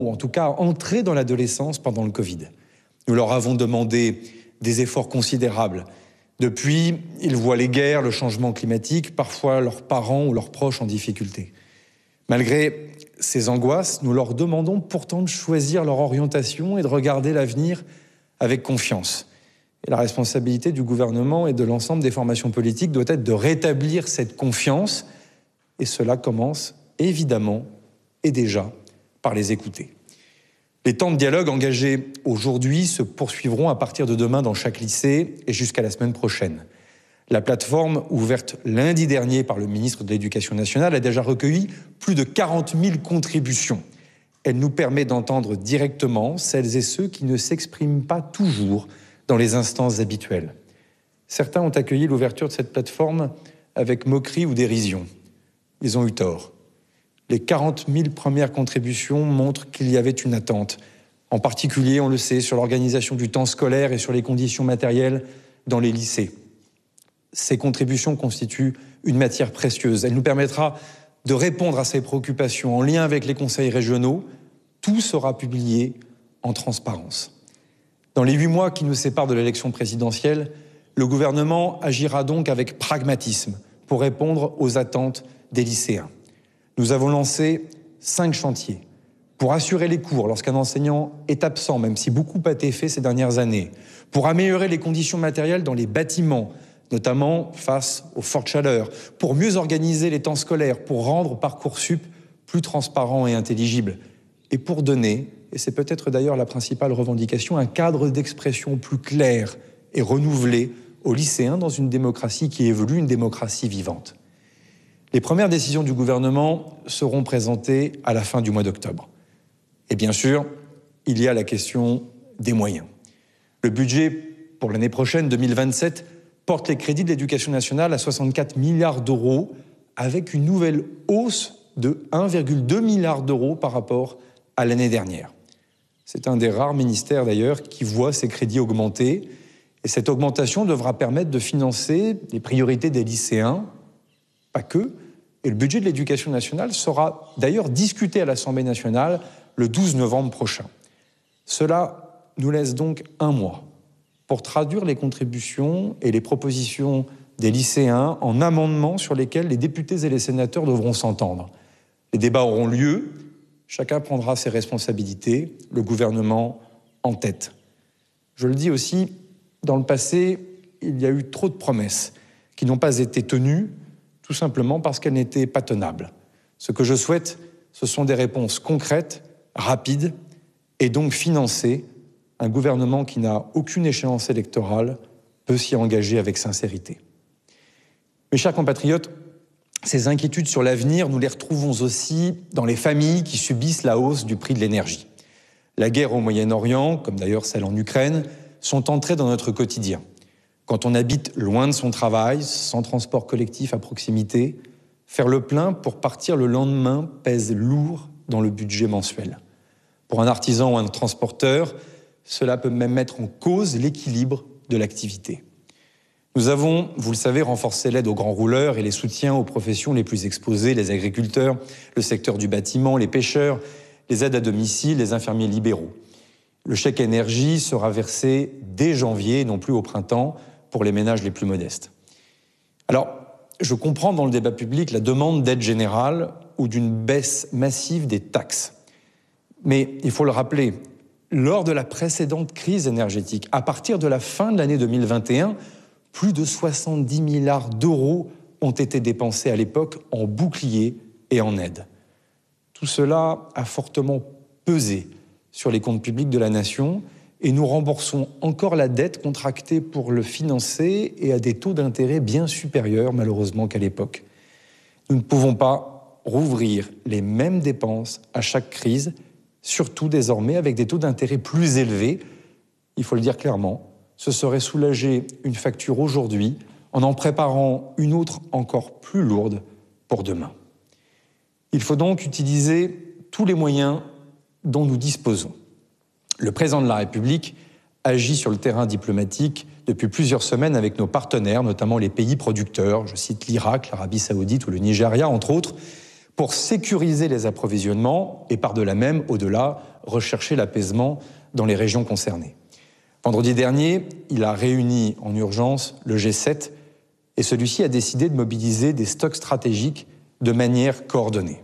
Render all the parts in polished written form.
ou en tout cas entrés dans l'adolescence pendant le Covid. Nous leur avons demandé des efforts considérables. Depuis, ils voient les guerres, le changement climatique, parfois leurs parents ou leurs proches en difficulté. Malgré ces angoisses, nous leur demandons pourtant de choisir leur orientation et de regarder l'avenir avec confiance. Et la responsabilité du gouvernement et de l'ensemble des formations politiques doit être de rétablir cette confiance. Et cela commence évidemment et déjà par les écouter. Les temps de dialogue engagés aujourd'hui se poursuivront à partir de demain dans chaque lycée et jusqu'à la semaine prochaine. La plateforme, ouverte lundi dernier par le ministre de l'Éducation nationale, a déjà recueilli plus de 40 000 contributions. Elle nous permet d'entendre directement celles et ceux qui ne s'expriment pas toujours dans les instances habituelles. Certains ont accueilli l'ouverture de cette plateforme avec moquerie ou dérision. Ils ont eu tort. Les 40 000 premières contributions montrent qu'il y avait une attente. En particulier, on le sait, sur l'organisation du temps scolaire et sur les conditions matérielles dans les lycées. Ces contributions constituent une matière précieuse. Elle nous permettra de répondre à ces préoccupations en lien avec les conseils régionaux. Tout sera publié en transparence. Dans les 8 mois qui nous séparent de l'élection présidentielle, le gouvernement agira donc avec pragmatisme pour répondre aux attentes des lycéens. Nous avons lancé 5 chantiers pour assurer les cours lorsqu'un enseignant est absent, même si beaucoup a été fait ces dernières années, pour améliorer les conditions matérielles dans les bâtiments, notamment face aux fortes chaleurs, pour mieux organiser les temps scolaires, pour rendre Parcoursup plus transparent et intelligible, et pour donner, et c'est peut-être d'ailleurs la principale revendication, un cadre d'expression plus clair et renouvelé aux lycéens dans une démocratie qui évolue, une démocratie vivante. Les premières décisions du gouvernement seront présentées à la fin du mois d'octobre. Et bien sûr, il y a la question des moyens. Le budget pour l'année prochaine, 2027, porte les crédits de l'éducation nationale à 64 milliards d'euros, avec une nouvelle hausse de 1,2 milliard d'euros par rapport à l'année dernière. C'est un des rares ministères d'ailleurs qui voit ses crédits augmenter. Et cette augmentation devra permettre de financer les priorités des lycéens, pas que. Et le budget de l'éducation nationale sera d'ailleurs discuté à l'Assemblée nationale le 12 novembre prochain. Cela nous laisse donc 1 mois pour traduire les contributions et les propositions des lycéens en amendements sur lesquels les députés et les sénateurs devront s'entendre. Les débats auront lieu, chacun prendra ses responsabilités, le gouvernement en tête. Je le dis aussi, dans le passé, il y a eu trop de promesses qui n'ont pas été tenues, tout simplement parce qu'elles n'étaient pas tenables. Ce que je souhaite, ce sont des réponses concrètes, rapides, et donc financées. Un gouvernement qui n'a aucune échéance électorale peut s'y engager avec sincérité. Mes chers compatriotes, ces inquiétudes sur l'avenir, nous les retrouvons aussi dans les familles qui subissent la hausse du prix de l'énergie. La guerre au Moyen-Orient, comme d'ailleurs celle en Ukraine, sont entrées dans notre quotidien. Quand on habite loin de son travail, sans transport collectif à proximité, faire le plein pour partir le lendemain pèse lourd dans le budget mensuel. Pour un artisan ou un transporteur, cela peut même mettre en cause l'équilibre de l'activité. Nous avons, vous le savez, renforcé l'aide aux grands rouleurs et les soutiens aux professions les plus exposées, les agriculteurs, le secteur du bâtiment, les pêcheurs, les aides à domicile, les infirmiers libéraux. Le chèque énergie sera versé dès janvier, non plus au printemps, pour les ménages les plus modestes. Alors, je comprends dans le débat public la demande d'aide générale ou d'une baisse massive des taxes. Mais il faut le rappeler, lors de la précédente crise énergétique, à partir de la fin de l'année 2021, plus de 70 milliards d'euros ont été dépensés à l'époque en bouclier et en aide. Tout cela a fortement pesé sur les comptes publics de la nation et nous remboursons encore la dette contractée pour le financer et à des taux d'intérêt bien supérieurs, malheureusement, qu'à l'époque. Nous ne pouvons pas rouvrir les mêmes dépenses à chaque crise, surtout désormais avec des taux d'intérêt plus élevés. Il faut le dire clairement, ce serait soulager une facture aujourd'hui en préparant une autre encore plus lourde pour demain. Il faut donc utiliser tous les moyens dont nous disposons. Le président de la République agit sur le terrain diplomatique depuis plusieurs semaines avec nos partenaires, notamment les pays producteurs, je cite l'Irak, l'Arabie Saoudite ou le Nigeria, entre autres, pour sécuriser les approvisionnements et par-delà même, au-delà, rechercher l'apaisement dans les régions concernées. Vendredi dernier, il a réuni en urgence le G7 et celui-ci a décidé de mobiliser des stocks stratégiques de manière coordonnée.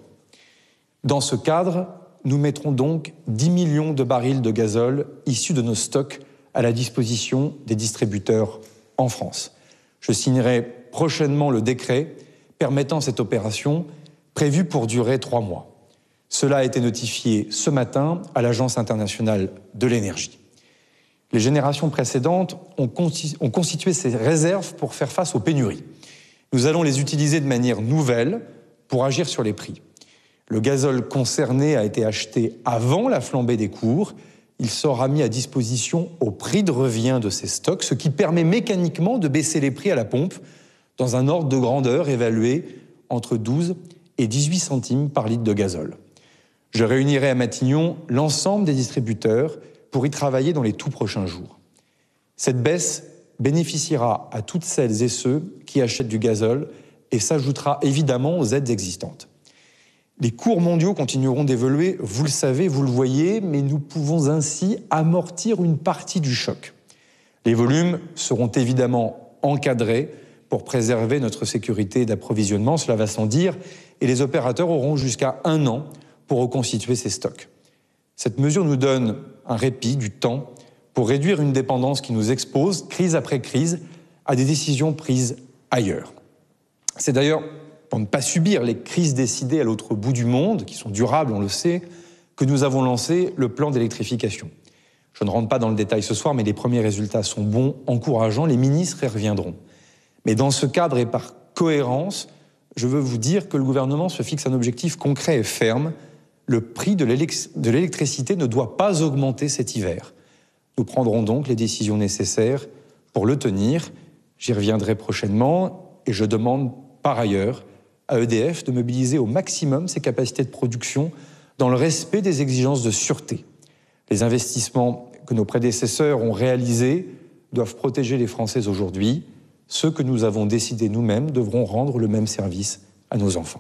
Dans ce cadre, nous mettrons donc 10 millions de barils de gazole issus de nos stocks à la disposition des distributeurs en France. Je signerai prochainement le décret permettant cette opération prévue pour durer 3 mois. Cela a été notifié ce matin à l'Agence internationale de l'énergie. Les générations précédentes ont constitué ces réserves pour faire face aux pénuries. Nous allons les utiliser de manière nouvelle pour agir sur les prix. Le gazole concerné a été acheté avant la flambée des cours. Il sera mis à disposition au prix de revient de ces stocks, ce qui permet mécaniquement de baisser les prix à la pompe dans un ordre de grandeur évalué entre 12 et 18 centimes par litre de gazole. Je réunirai à Matignon l'ensemble des distributeurs pour y travailler dans les tout prochains jours. Cette baisse bénéficiera à toutes celles et ceux qui achètent du gazole et s'ajoutera évidemment aux aides existantes. Les cours mondiaux continueront d'évoluer, vous le savez, vous le voyez, mais nous pouvons ainsi amortir une partie du choc. Les volumes seront évidemment encadrés pour préserver notre sécurité d'approvisionnement, cela va sans dire, et les opérateurs auront jusqu'à 1 an pour reconstituer ces stocks. Cette mesure nous donne un répit, du temps, pour réduire une dépendance qui nous expose, crise après crise, à des décisions prises ailleurs. C'est d'ailleurs pour ne pas subir les crises décidées à l'autre bout du monde, qui sont durables, on le sait, que nous avons lancé le plan d'électrification. Je ne rentre pas dans le détail ce soir, mais les premiers résultats sont bons, encourageants, les ministres y reviendront. Mais dans ce cadre et par cohérence, je veux vous dire que le gouvernement se fixe un objectif concret et ferme. Le prix de l'électricité ne doit pas augmenter cet hiver. Nous prendrons donc les décisions nécessaires pour le tenir. J'y reviendrai prochainement et je demande par ailleurs à EDF de mobiliser au maximum ses capacités de production dans le respect des exigences de sûreté. Les investissements que nos prédécesseurs ont réalisés doivent protéger les Français aujourd'hui. Ceux que nous avons décidés nous-mêmes devront rendre le même service à nos enfants.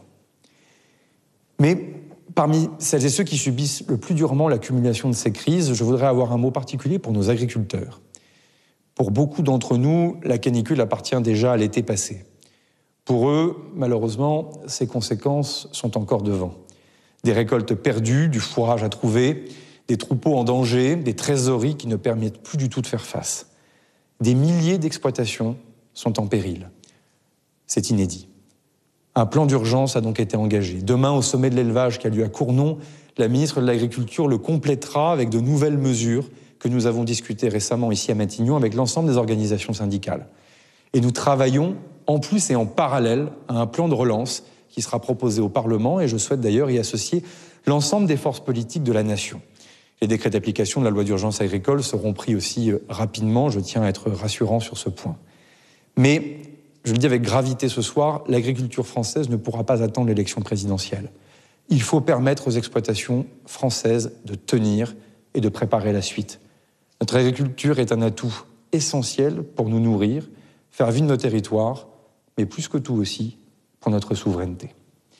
Mais parmi celles et ceux qui subissent le plus durement l'accumulation de ces crises, je voudrais avoir un mot particulier pour nos agriculteurs. Pour beaucoup d'entre nous, la canicule appartient déjà à l'été passé. Pour eux, malheureusement, ces conséquences sont encore devant. Des récoltes perdues, du fourrage à trouver, des troupeaux en danger, des trésoreries qui ne permettent plus du tout de faire face. Des milliers d'exploitations sont en péril. C'est inédit. Un plan d'urgence a donc été engagé. Demain, au sommet de l'élevage qui a lieu à Cournon, la ministre de l'Agriculture le complétera avec de nouvelles mesures que nous avons discutées récemment ici à Matignon avec l'ensemble des organisations syndicales. Et nous travaillons en plus et en parallèle à un plan de relance qui sera proposé au Parlement et je souhaite d'ailleurs y associer l'ensemble des forces politiques de la nation. Les décrets d'application de la loi d'urgence agricole seront pris aussi rapidement, je tiens à être rassurant sur ce point. Mais, je le dis avec gravité ce soir, l'agriculture française ne pourra pas attendre l'élection présidentielle. Il faut permettre aux exploitations françaises de tenir et de préparer la suite. Notre agriculture est un atout essentiel pour nous nourrir, faire vivre nos territoires, mais plus que tout aussi pour notre souveraineté.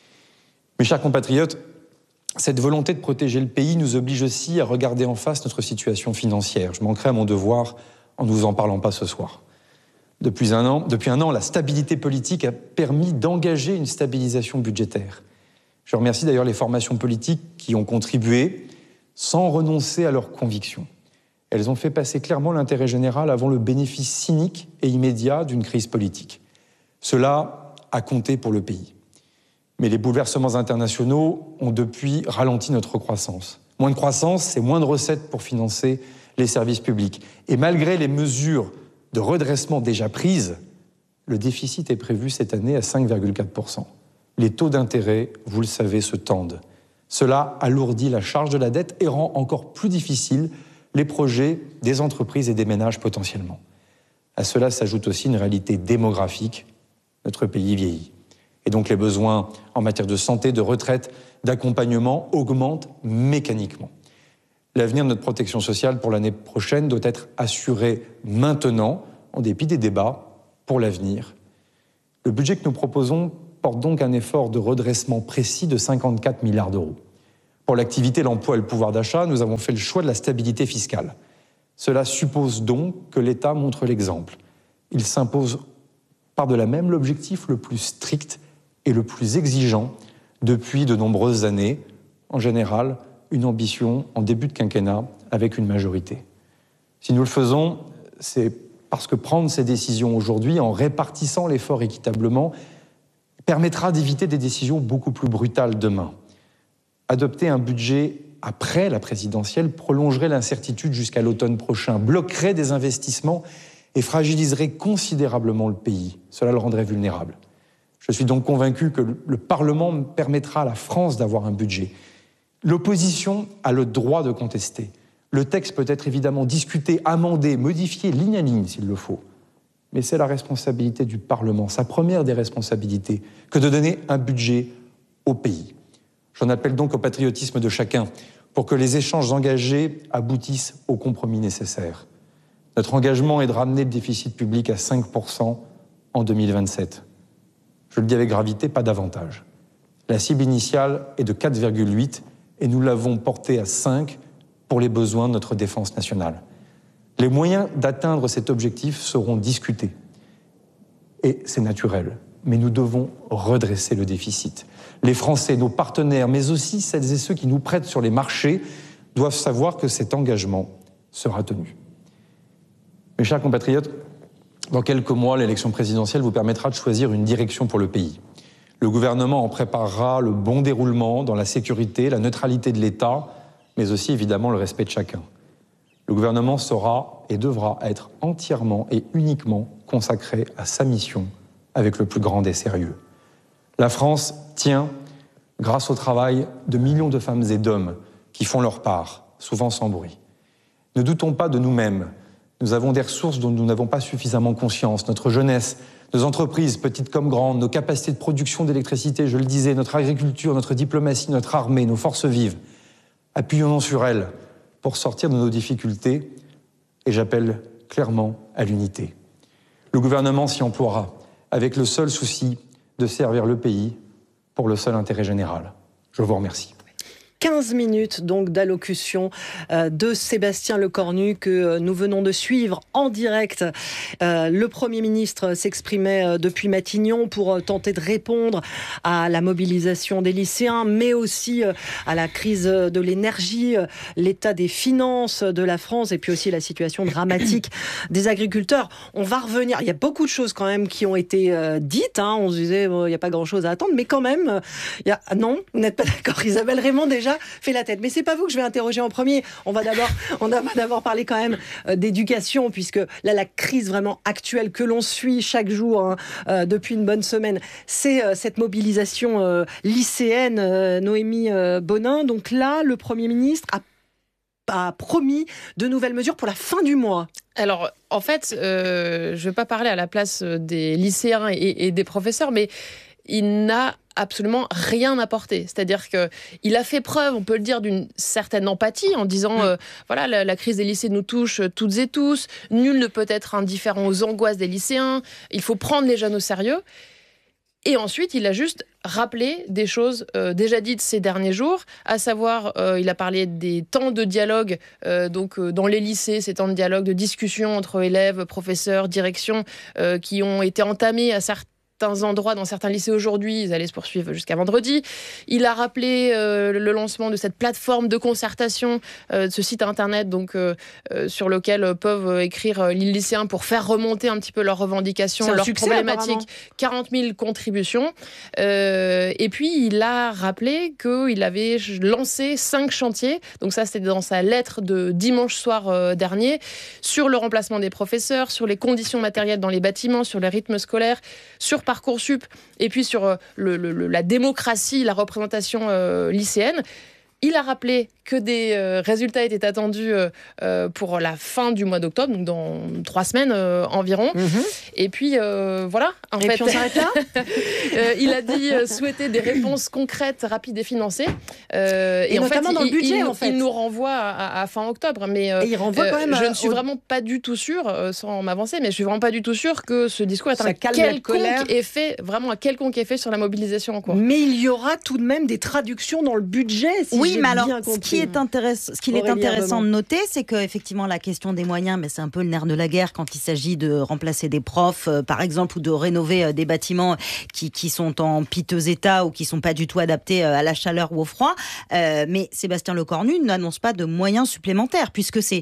Mes chers compatriotes, cette volonté de protéger le pays nous oblige aussi à regarder en face notre situation financière. Je manquerai à mon devoir en ne vous en parlant pas ce soir. Depuis un an, la stabilité politique a permis d'engager une stabilisation budgétaire. Je remercie d'ailleurs les formations politiques qui ont contribué sans renoncer à leurs convictions. Elles ont fait passer clairement l'intérêt général avant le bénéfice cynique et immédiat d'une crise politique. Cela a compté pour le pays. Mais les bouleversements internationaux ont depuis ralenti notre croissance. Moins de croissance, c'est moins de recettes pour financer les services publics. Et malgré les mesures de redressement déjà prises, le déficit est prévu cette année à 5,4%. Les taux d'intérêt, vous le savez, se tendent. Cela alourdit la charge de la dette et rend encore plus difficile les projets des entreprises et des ménages potentiellement. À cela s'ajoute aussi une réalité démographique. Notre pays vieillit. Et donc les besoins en matière de santé, de retraite, d'accompagnement augmentent mécaniquement. L'avenir de notre protection sociale pour l'année prochaine doit être assuré maintenant, en dépit des débats pour l'avenir. Le budget que nous proposons porte donc un effort de redressement précis de 54 milliards d'euros. Pour l'activité, l'emploi et le pouvoir d'achat, nous avons fait le choix de la stabilité fiscale. Cela suppose donc que l'État montre l'exemple. Il s'impose par-delà même l'objectif le plus strict et le plus exigeant depuis de nombreuses années, en général une ambition en début de quinquennat avec une majorité. Si nous le faisons, c'est parce que prendre ces décisions aujourd'hui en répartissant l'effort équitablement permettra d'éviter des décisions beaucoup plus brutales demain. Adopter un budget après la présidentielle prolongerait l'incertitude jusqu'à l'automne prochain, bloquerait des investissements et fragiliserait considérablement le pays. Cela le rendrait vulnérable. Je suis donc convaincu que le Parlement permettra à la France d'avoir un budget. L'opposition a le droit de contester. Le texte peut être évidemment discuté, amendé, modifié ligne à ligne s'il le faut. Mais c'est la responsabilité du Parlement, sa première des responsabilités, que de donner un budget au pays. J'en appelle donc au patriotisme de chacun pour que les échanges engagés aboutissent au compromis nécessaire. Notre engagement est de ramener le déficit public à 5% en 2027. Je le dis avec gravité, pas davantage. La cible initiale est de 4,8 et nous l'avons portée à 5 pour les besoins de notre défense nationale. Les moyens d'atteindre cet objectif seront discutés. Et c'est naturel, mais nous devons redresser le déficit. Les Français, nos partenaires, mais aussi celles et ceux qui nous prêtent sur les marchés, doivent savoir que cet engagement sera tenu. Mes chers compatriotes, dans quelques mois, l'élection présidentielle vous permettra de choisir une direction pour le pays. Le gouvernement en préparera le bon déroulement dans la sécurité, la neutralité de l'État, mais aussi évidemment le respect de chacun. Le gouvernement saura et devra être entièrement et uniquement consacré à sa mission avec le plus grand des sérieux. La France tient grâce au travail de millions de femmes et d'hommes qui font leur part, souvent sans bruit. Ne doutons pas de nous-mêmes. Nous avons des ressources dont nous n'avons pas suffisamment conscience. Notre jeunesse, nos entreprises, petites comme grandes, nos capacités de production d'électricité, je le disais, notre agriculture, notre diplomatie, notre armée, nos forces vives. Appuyons-nous sur elles pour sortir de nos difficultés et j'appelle clairement à l'unité. Le gouvernement s'y emploiera avec le seul souci de servir le pays pour le seul intérêt général. Je vous remercie. 15 minutes donc d'allocution de Sébastien Lecornu que nous venons de suivre en direct. Le Premier ministre s'exprimait depuis Matignon pour tenter de répondre à la mobilisation des lycéens, mais aussi à la crise de l'énergie, l'état des finances de la France et puis aussi la situation dramatique des agriculteurs. On va revenir, il y a beaucoup de choses quand même qui ont été dites, hein. On se disait bon, il n'y a pas grand-chose à attendre, mais quand même, non, vous n'êtes pas d'accord, Isabelle Raymond déjà fait la tête. Mais c'est pas vous que je vais interroger en premier. On va d'abord parler quand même d'éducation, puisque là, la crise vraiment actuelle que l'on suit chaque jour depuis une bonne semaine, c'est cette mobilisation lycéenne, Noémie Bonin. Donc là, le Premier ministre a promis de nouvelles mesures pour la fin du mois. Alors, en fait, je ne vais pas parler à la place des lycéens et des professeurs, mais il n'a absolument rien apporté. C'est-à-dire qu'il a fait preuve, on peut le dire, d'une certaine empathie en disant voilà, la crise des lycées nous touche toutes et tous, nul ne peut être indifférent aux angoisses des lycéens, il faut prendre les jeunes au sérieux. Et ensuite, il a juste rappelé des choses déjà dites ces derniers jours, à savoir, il a parlé des temps de dialogue, dans les lycées, ces temps de dialogue, de discussion entre élèves, professeurs, direction, qui ont été entamés à certains endroits, dans certains lycées aujourd'hui, ils allaient se poursuivre jusqu'à vendredi. Il a rappelé le lancement de cette plateforme de concertation, de ce site internet sur lequel peuvent écrire les lycéens pour faire remonter un petit peu leurs revendications, leurs problématiques. 40 000 contributions. Et puis, il a rappelé qu'il avait lancé 5 chantiers. Donc ça, c'était dans sa lettre de dimanche soir dernier, sur le remplacement des professeurs, sur les conditions matérielles dans les bâtiments, sur les rythmes scolaires, sur Parcoursup et puis sur la démocratie, la représentation lycéenne. Il a rappelé que des résultats étaient attendus pour la fin du mois d'octobre, donc dans 3 semaines environ. Et puis voilà. Puis on s'arrête là. Il a dit souhaiter des réponses concrètes, rapides et financées. Et notamment dans le budget, en fait. Il nous renvoie à fin octobre, mais il renvoie quand même. Je ne suis vraiment pas du tout sûre, sans m'avancer, mais je suis vraiment pas du tout sûre que ce discours ait un quelconque effet sur la mobilisation en cours. Mais il y aura tout de même des traductions dans le budget. Si j'ai mais alors, bien compris. ce qu'il est intéressant de noter, c'est qu'effectivement, la question des moyens, mais c'est un peu le nerf de la guerre quand il s'agit de remplacer des profs, par exemple, ou de rénover des bâtiments qui sont en piteux état ou qui sont pas du tout adaptés à la chaleur ou au froid. Mais Sébastien Lecornu n'annonce pas de moyens supplémentaires, puisque c'est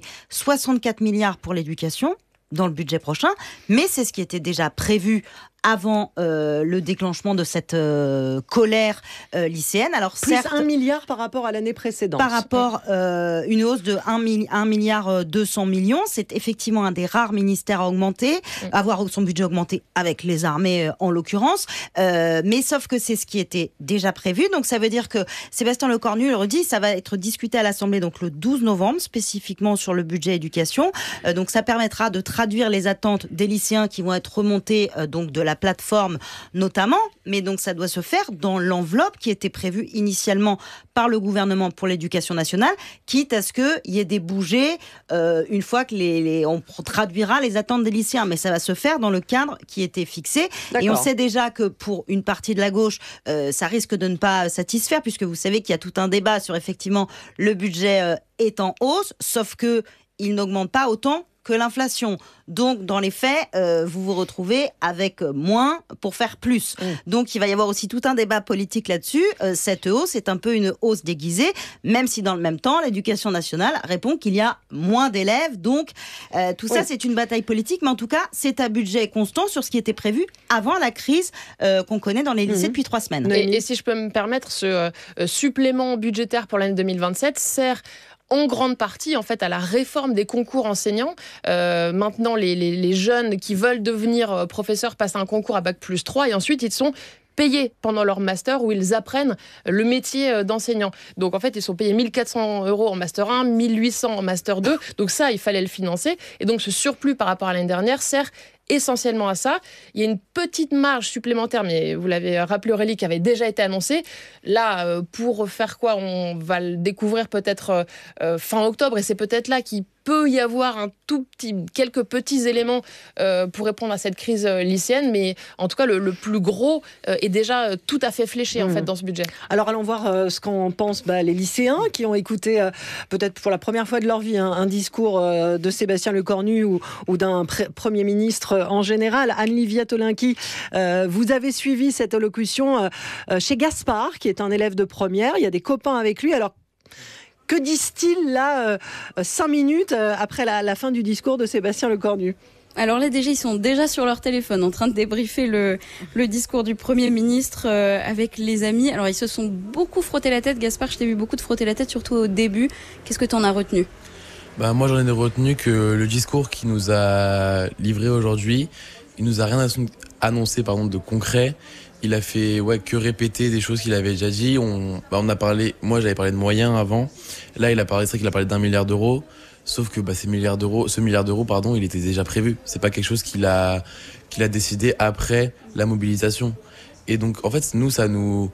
64 milliards pour l'éducation dans le budget prochain, mais c'est ce qui était déjà prévu avant le déclenchement de cette colère lycéenne. Alors, plus certes, 1 milliard par rapport à l'année précédente. Par rapport une hausse de 1 milliard 200 millions, c'est effectivement un des rares ministères à augmenter, avoir son budget augmenté avec les armées en l'occurrence, mais sauf que c'est ce qui était déjà prévu, donc ça veut dire que Sébastien Lecornu le redit, ça va être discuté à l'Assemblée donc le 12 novembre, spécifiquement sur le budget éducation, donc ça permettra de traduire les attentes des lycéens qui vont être remontées donc de la plateforme notamment, mais donc ça doit se faire dans l'enveloppe qui était prévue initialement par le gouvernement pour l'éducation nationale, quitte à ce qu'il y ait des bougées une fois que on traduira les attentes des lycéens, mais ça va se faire dans le cadre qui était fixé. Et on sait déjà que pour une partie de la gauche, ça risque de ne pas satisfaire, puisque vous savez qu'il y a tout un débat sur effectivement le budget est en hausse, sauf que il n'augmente pas autant que l'inflation. Donc, dans les faits, vous vous retrouvez avec moins pour faire plus. Donc, il va y avoir aussi tout un débat politique là-dessus. Cette hausse est un peu une hausse déguisée, même si dans le même temps, l'éducation nationale répond qu'il y a moins d'élèves. Donc, tout ça, c'est une bataille politique. Mais en tout cas, c'est un budget constant sur ce qui était prévu avant la crise qu'on connaît dans les lycées depuis 3 semaines. Et si je peux me permettre, ce supplément budgétaire pour l'année 2027 sert en grande partie en fait à la réforme des concours enseignants. Maintenant, les jeunes qui veulent devenir professeurs passent un concours à Bac+3 et ensuite ils sont payés pendant leur master où ils apprennent le métier d'enseignant. Donc en fait, ils sont payés 1 400 € en master 1, 1 800 en master 2. Donc ça, il fallait le financer. Et donc ce surplus par rapport à l'année dernière sert essentiellement à ça. Il y a une petite marge supplémentaire, mais vous l'avez rappelé Aurélie, qui avait déjà été annoncée. Là, pour faire quoi? On va le découvrir peut-être fin octobre, et c'est peut-être là qu'il peut y avoir quelques petits éléments pour répondre à cette crise lycéenne, mais en tout cas, le plus gros est déjà tout à fait fléché en fait dans ce budget. Alors allons voir ce qu'en pensent les lycéens qui ont écouté peut-être pour la première fois de leur vie un discours de Sébastien Lecornu ou d'un Premier ministre en général. Anne-Livia Tolinki, vous avez suivi cette allocution chez Gaspard, qui est un élève de première. Il y a des copains avec lui. Alors, que disent-ils là, 5 minutes après la fin du discours de Sébastien Lecornu? Alors là, déjà, ils sont déjà sur leur téléphone en train de débriefer le discours du Premier ministre avec les amis. Alors, ils se sont beaucoup frotté la tête. Gaspard, je t'ai vu beaucoup te frotter la tête, surtout au début. Qu'est-ce que tu en as retenu? Moi, j'en ai retenu que le discours qu'il nous a livré aujourd'hui, il nous a rien annoncé de concret. Il a fait que répéter des choses qu'il avait déjà dit. On a parlé, moi j'avais parlé de moyens avant. Là, il a parlé d'1 milliard d'euros. Sauf que ce milliard d'euros, il était déjà prévu. C'est pas quelque chose qu'il a décidé après la mobilisation. Et donc, en fait, nous, ça nous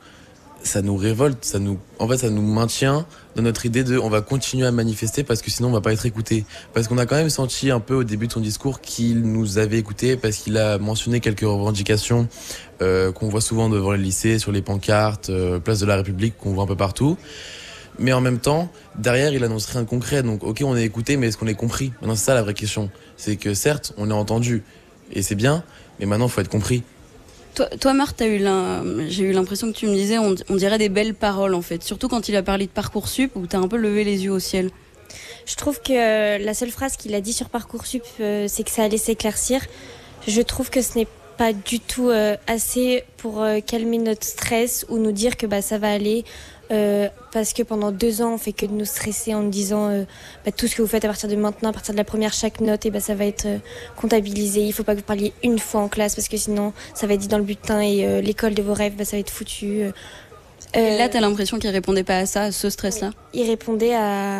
révolte, ça nous maintient dans notre idée on va continuer à manifester parce que sinon on va pas être écouté. Parce qu'on a quand même senti un peu au début de son discours qu'il nous avait écouté, parce qu'il a mentionné quelques revendications qu'on voit souvent devant les lycées, sur les pancartes, place de la République, qu'on voit un peu partout. Mais en même temps, derrière, il annonce rien de concret. Donc ok, on est écouté, mais est-ce qu'on est compris? Maintenant, c'est ça la vraie question. C'est que certes, on est entendu, et c'est bien, mais maintenant, il faut être compris. Toi, Marthe, j'ai eu l'impression que tu me disais, on dirait des belles paroles en fait. Surtout quand il a parlé de Parcoursup, où tu as un peu levé les yeux au ciel. Je trouve que la seule phrase qu'il a dit sur Parcoursup, c'est que ça allait s'éclaircir. Je trouve que ce n'est pas du tout assez pour calmer notre stress ou nous dire que ça va aller. Parce que pendant 2 ans, on fait que de nous stresser en nous disant tout ce que vous faites à partir de maintenant, à partir de la première, chaque note, ça va être comptabilisé. Il ne faut pas que vous parliez une fois en classe parce que sinon, ça va être dit dans le bulletin et l'école de vos rêves, ça va être foutu. Et là, tu as l'impression qu'il ne répondait pas à ça, à ce stress-là? Il répondait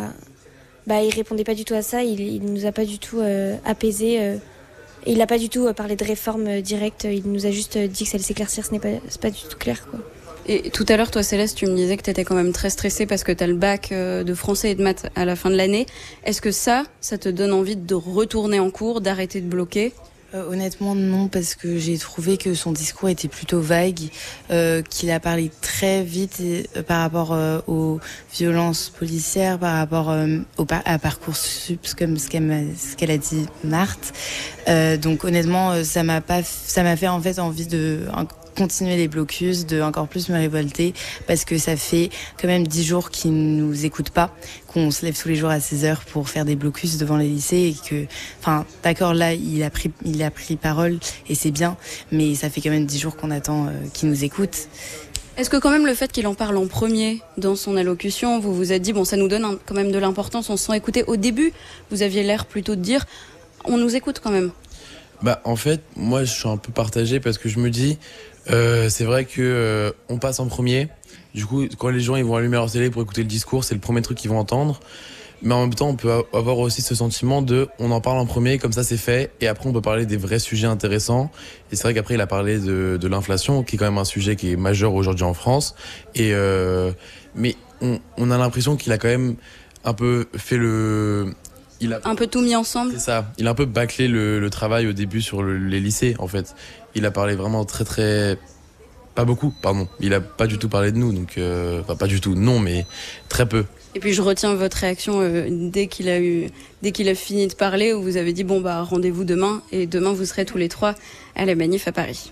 il répondait pas du tout à ça. Il nous a pas du tout apaisé. Il n'a pas du tout parlé de réforme directe. Il nous a juste dit que ça allait s'éclaircir. C'est pas du tout clair, quoi. Et tout à l'heure, toi Céleste, tu me disais que tu étais quand même très stressée parce que tu as le bac de français et de maths à la fin de l'année. Est-ce que ça te donne envie de retourner en cours, d'arrêter de bloquer? Honnêtement, non, parce que j'ai trouvé que son discours était plutôt vague, qu'il a parlé très vite par rapport aux violences policières, par rapport à Parcoursup, comme ce qu'elle a dit Marthe. Donc honnêtement, ça m'a fait en fait envie de continuer les blocus, de encore plus me révolter, parce que ça fait quand même 10 jours qu'ils nous écoutent pas, qu'on se lève tous les jours à 16h pour faire des blocus devant les lycées, et que, enfin, d'accord, là, il a pris parole, et c'est bien, mais ça fait quand même 10 jours qu'on attend qu'ils nous écoutent. Est-ce que quand même le fait qu'il en parle en premier dans son allocution, vous vous êtes dit, bon, ça nous donne quand même de l'importance, on se sent écouté. Au début, vous aviez l'air plutôt de dire, on nous écoute quand même. En fait, moi, je suis un peu partagé parce que je me dis, c'est vrai que on passe en premier. Du coup, quand les gens ils vont allumer leur télé pour écouter le discours, c'est le premier truc qu'ils vont entendre. Mais en même temps, on peut avoir aussi ce sentiment de, on en parle en premier, comme ça c'est fait, et après on peut parler des vrais sujets intéressants. Et c'est vrai qu'après il a parlé de l'inflation, qui est quand même un sujet qui est majeur aujourd'hui en France. Et mais on a l'impression qu'il a quand même un peu fait il a un peu tout mis ensemble. C'est ça. Il a un peu bâclé le travail au début sur les lycées, en fait. Il a parlé vraiment très... Pas beaucoup, pardon. Il a pas du tout parlé de nous, donc... Enfin, pas du tout, non, mais très peu. Et puis je retiens votre réaction dès qu'il a fini de parler, où vous avez dit, bon, rendez-vous demain, et demain vous serez tous les 3 à la manif à Paris.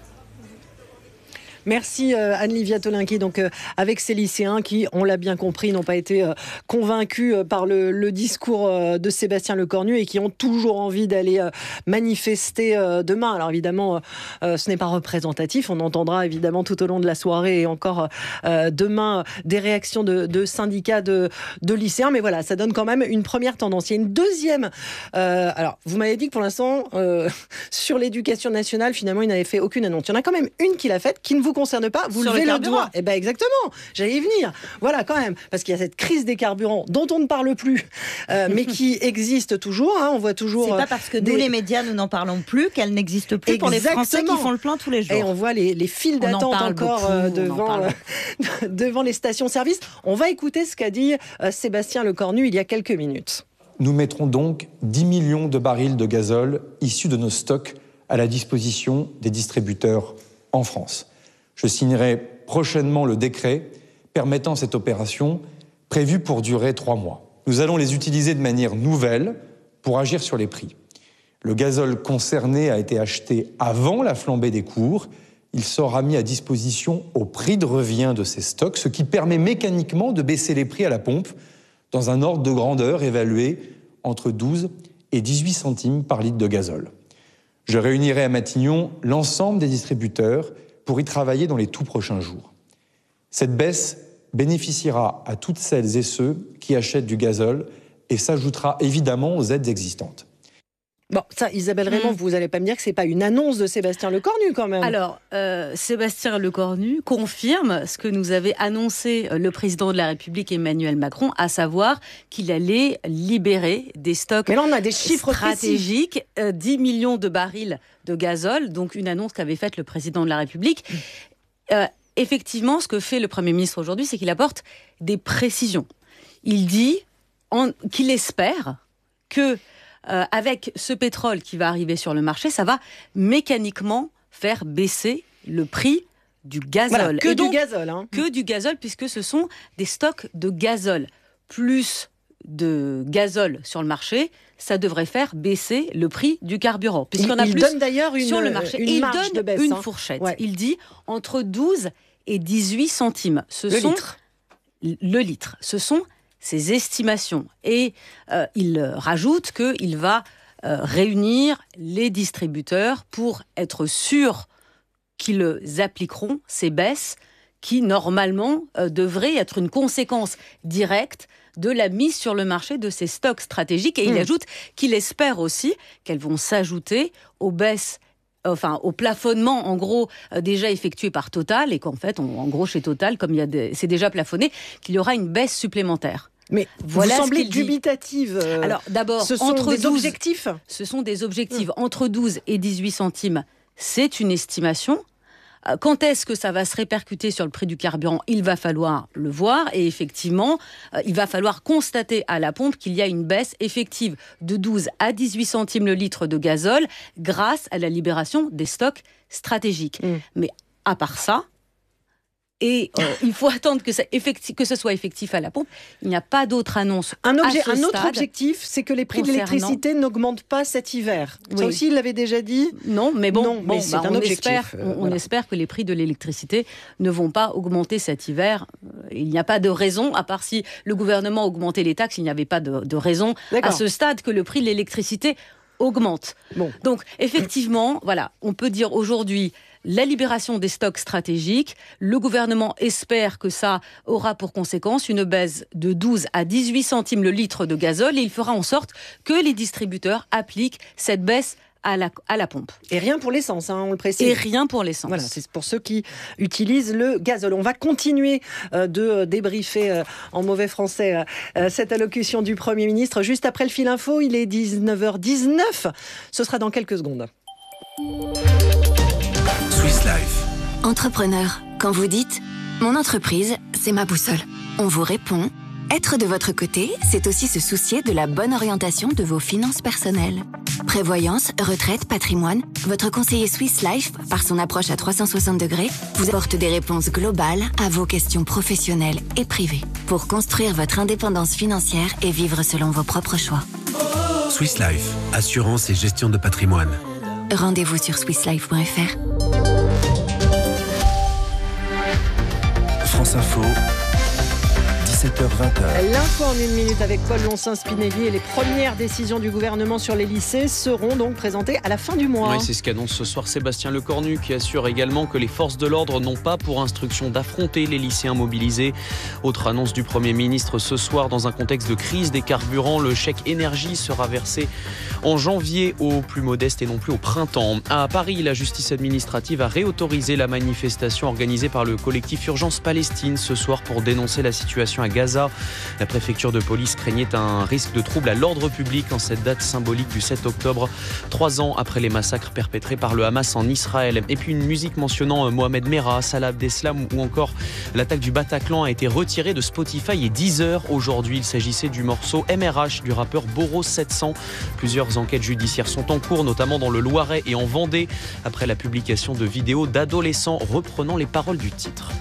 Merci Anne-Livia Tolinqui, donc avec ces lycéens qui, on l'a bien compris, n'ont pas été convaincus par le discours de Sébastien Lecornu et qui ont toujours envie d'aller manifester demain. Alors évidemment, ce n'est pas représentatif. On entendra évidemment tout au long de la soirée et encore demain des réactions de syndicats de lycéens. Mais voilà, ça donne quand même une première tendance. Il y a une deuxième. Alors, vous m'avez dit que pour l'instant, sur l'éducation nationale, finalement, il n'avait fait aucune annonce. Il y en a quand même une qu'il a faite qui ne vous concerne pas, vous levez le doigt. Eh ben exactement, j'allais y venir. Voilà quand même, parce qu'il y a cette crise des carburants dont on ne parle plus, mais qui existe toujours. On voit toujours. C'est pas parce que nous les médias nous n'en parlons plus qu'elle n'existe plus. Exactement. Pour les Français qui font le plein tous les jours. Et on voit les files d'attente encore devant les stations-service. On va écouter ce qu'a dit Sébastien Lecornu il y a quelques minutes. Nous mettrons donc 10 millions de barils de gazole issus de nos stocks à la disposition des distributeurs en France. Je signerai prochainement le décret permettant cette opération prévue pour durer 3 mois. Nous allons les utiliser de manière nouvelle pour agir sur les prix. Le gazole concerné a été acheté avant la flambée des cours. Il sera mis à disposition au prix de revient de ces stocks, ce qui permet mécaniquement de baisser les prix à la pompe dans un ordre de grandeur évalué entre 12 et 18 centimes par litre de gazole. Je réunirai à Matignon l'ensemble des distributeurs pour y travailler dans les tout prochains jours. Cette baisse bénéficiera à toutes celles et ceux qui achètent du gazole et s'ajoutera évidemment aux aides existantes. Bon, ça, Isabelle Raymond, vous n'allez pas me dire que ce n'est pas une annonce de Sébastien Lecornu quand même. Alors, Sébastien Lecornu confirme ce que nous avait annoncé le président de la République Emmanuel Macron, à savoir qu'il allait libérer des stocks Mais là, on a des chiffres stratégiques, 10 millions de barils de gazole, donc une annonce qu'avait faite le président de la République. Effectivement, ce que fait le Premier ministre aujourd'hui, c'est qu'il apporte des précisions. Il dit qu'il espère que avec ce pétrole qui va arriver sur le marché, ça va mécaniquement faire baisser le prix du gazole. Voilà, du gazole. Que du gazole, puisque ce sont des stocks de gazole. Plus de gazole sur le marché, ça devrait faire baisser le prix du carburant. Puisqu'il y en a plus donne d'ailleurs sur le marché. Une marge de baisse, une fourchette. Ouais. Il dit entre 12 et 18 centimes. Le litre. Ce sont ses estimations. Et il rajoute qu'il va réunir les distributeurs pour être sûr qu'ils appliqueront ces baisses qui, normalement, devraient être une conséquence directe de la mise sur le marché de ces stocks stratégiques. Et il ajoute qu'il espère aussi qu'elles vont s'ajouter aux baisses, au plafonnement, en gros, déjà effectué par Total, et qu'en fait, en gros, chez Total, comme c'est déjà plafonné, qu'il y aura une baisse supplémentaire. Mais voilà, vous semblez dubitative. Alors, d'abord, ce sont des objectifs. Ce sont des objectifs. Entre 12 et 18 centimes, c'est une estimation. Quand est-ce que ça va se répercuter sur le prix du carburant ? Il va falloir le voir et effectivement, il va falloir constater à la pompe qu'il y a une baisse effective de 12 à 18 centimes le litre de gazole grâce à la libération des stocks stratégiques. Mais à part ça, et il faut attendre que ce soit effectif à la pompe. Il n'y a pas d'autre annonce. Un autre objectif, c'est que les prix de l'électricité n'augmentent pas cet hiver. Ça aussi, il l'avait déjà dit. Non, mais c'est un objectif. On espère que les prix de l'électricité ne vont pas augmenter cet hiver. Il n'y a pas de raison, à part si le gouvernement augmentait les taxes, il n'y avait pas de raison à ce stade que le prix de l'électricité augmente. Donc, effectivement, voilà, on peut dire aujourd'hui la libération des stocks stratégiques. Le gouvernement espère que ça aura pour conséquence une baisse de 12 à 18 centimes le litre de gazole et il fera en sorte que les distributeurs appliquent cette baisse à la pompe. Et rien pour l'essence, on le précise. Et rien pour l'essence. Voilà, c'est pour ceux qui utilisent le gazole. On va continuer de débriefer en mauvais français cette allocution du Premier ministre. Juste après le fil info, il est 19h19. Ce sera dans quelques secondes. Swiss Life. Entrepreneur, quand vous dites « Mon entreprise, c'est ma boussole », on vous répond « Être de votre côté, c'est aussi se soucier de la bonne orientation de vos finances personnelles. » Prévoyance, retraite, patrimoine, votre conseiller Swiss Life, par son approche à 360 degrés, vous apporte des réponses globales à vos questions professionnelles et privées pour construire votre indépendance financière et vivre selon vos propres choix. Swiss Life, assurance et gestion de patrimoine. Rendez-vous sur swisslife.fr. France Info, 17h-20h. L'info en 1 minute avec Paul Loncin-Spinelli et les premières décisions du gouvernement sur les lycées seront donc présentées à la fin du mois. Oui, c'est ce qu'annonce ce soir Sébastien Lecornu qui assure également que les forces de l'ordre n'ont pas pour instruction d'affronter les lycéens mobilisés. Autre annonce du Premier ministre ce soir, dans un contexte de crise des carburants, le chèque énergie sera versé en janvier aux plus modestes et non plus au printemps. À Paris, la justice administrative a réautorisé la manifestation organisée par le collectif Urgence Palestine ce soir pour dénoncer la situation à Gaza. La préfecture de police craignait un risque de trouble à l'ordre public en cette date symbolique du 7 octobre, 3 ans après les massacres perpétrés par le Hamas en Israël. Et puis une musique mentionnant Mohamed Merah, Salah Abdeslam ou encore l'attaque du Bataclan a été retirée de Spotify et Deezer aujourd'hui. Il s'agissait du morceau MRH du rappeur Boros 700. Plusieurs enquêtes judiciaires sont en cours, notamment dans le Loiret et en Vendée, après la publication de vidéos d'adolescents reprenant les paroles du titre.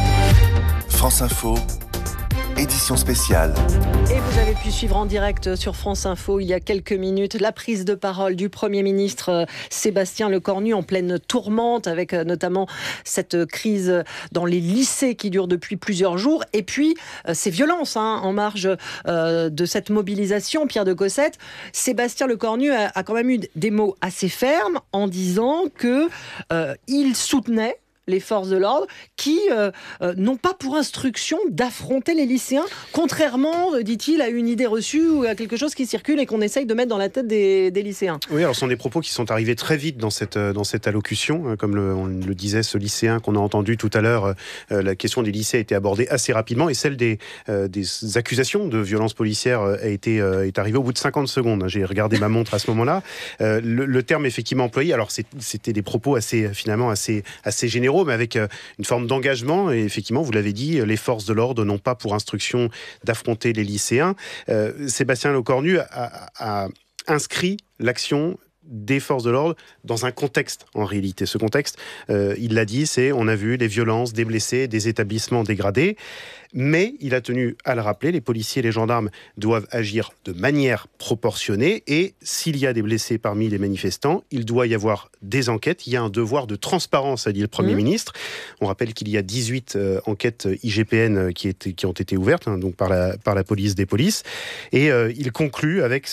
France Info, édition spéciale. Et vous avez pu suivre en direct sur France Info il y a quelques minutes la prise de parole du Premier ministre Sébastien Lecornu en pleine tourmente avec notamment cette crise dans les lycées qui dure depuis plusieurs jours et puis ces violences en marge de cette mobilisation. Pierre de Cossette, Sébastien Lecornu a quand même eu des mots assez fermes en disant que il soutenait les forces de l'ordre qui n'ont pas pour instruction d'affronter les lycéens, contrairement, dit-il, à une idée reçue ou à quelque chose qui circule et qu'on essaye de mettre dans la tête des lycéens. Oui, alors ce sont des propos qui sont arrivés très vite dans cette allocution. Comme on le disait, ce lycéen qu'on a entendu tout à l'heure, la question des lycées a été abordée assez rapidement et celle des accusations de violences policières est arrivée au bout de 50 secondes. J'ai regardé ma montre à ce moment-là. Le terme effectivement employé, alors c'était des propos assez généraux, mais avec une forme d'engagement. Et effectivement, vous l'avez dit, les forces de l'ordre n'ont pas pour instruction d'affronter les lycéens. Sébastien Lecornu a inscrit l'action des forces de l'ordre dans un contexte, en réalité. Ce contexte, il l'a dit, on a vu des violences, des blessés, des établissements dégradés. Mais il a tenu à le rappeler, les policiers et les gendarmes doivent agir de manière proportionnée et s'il y a des blessés parmi les manifestants, il doit y avoir des enquêtes. Il y a un devoir de transparence, a dit le Premier ministre. On rappelle qu'il y a 18 enquêtes IGPN qui ont été ouvertes donc par la police des polices. Et il conclut avec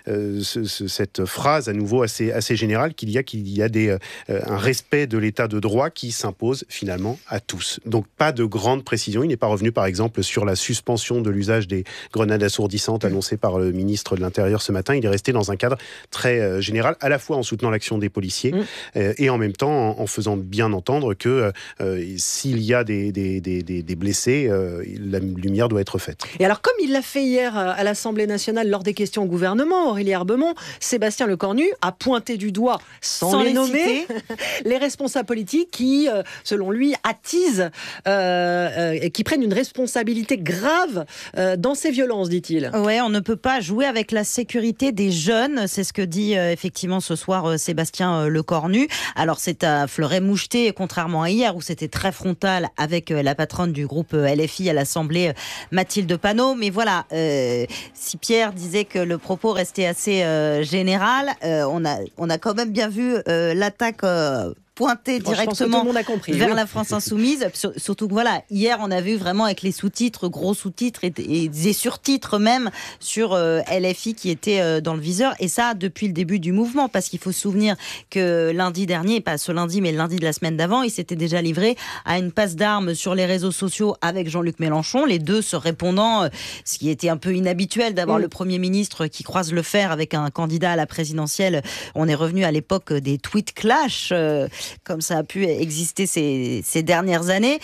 cette phrase à nouveau assez générale qu'il y a un respect de l'état de droit qui s'impose finalement à tous. Donc pas de grande précision. Il n'est pas revenu par exemple sur la suspension de l'usage des grenades assourdissantes annoncée par le ministre de l'Intérieur ce matin. Il est resté dans un cadre très général, à la fois en soutenant l'action des policiers et en même temps en faisant bien entendre que s'il y a des blessés, la lumière doit être faite. Et alors, comme il l'a fait hier à l'Assemblée nationale lors des questions au gouvernement, Aurélie Herbemont, Sébastien Lecornu a a pointé du doigt, sans les nommer, les responsables politiques qui, selon lui, attisent, qui prennent une responsabilité grave dans ces violences, dit-il. Ouais, on ne peut pas jouer avec la sécurité des jeunes, c'est ce que dit effectivement ce soir Sébastien Lecornu. Alors c'est à fleuret-moucheté, contrairement à hier où c'était très frontal avec la patronne du groupe LFI à l'Assemblée, Mathilde Panot. Mais voilà, si Pierre disait que le propos restait assez général, on a quand même bien vu l'attaque pointé directement vers la France Insoumise. Surtout que voilà, hier on a vu vraiment avec les sous-titres, gros sous-titres et des surtitres même sur LFI qui était dans le viseur. Et ça depuis le début du mouvement, parce qu'il faut se souvenir que lundi dernier, pas ce lundi mais le lundi de la semaine d'avant, il s'était déjà livré à une passe d'armes sur les réseaux sociaux avec Jean-Luc Mélenchon, les deux se répondant, ce qui était un peu inhabituel d'avoir le Premier ministre qui croise le fer avec un candidat à la présidentielle. On est revenu à l'époque des tweet clash, comme ça a pu exister ces dernières années.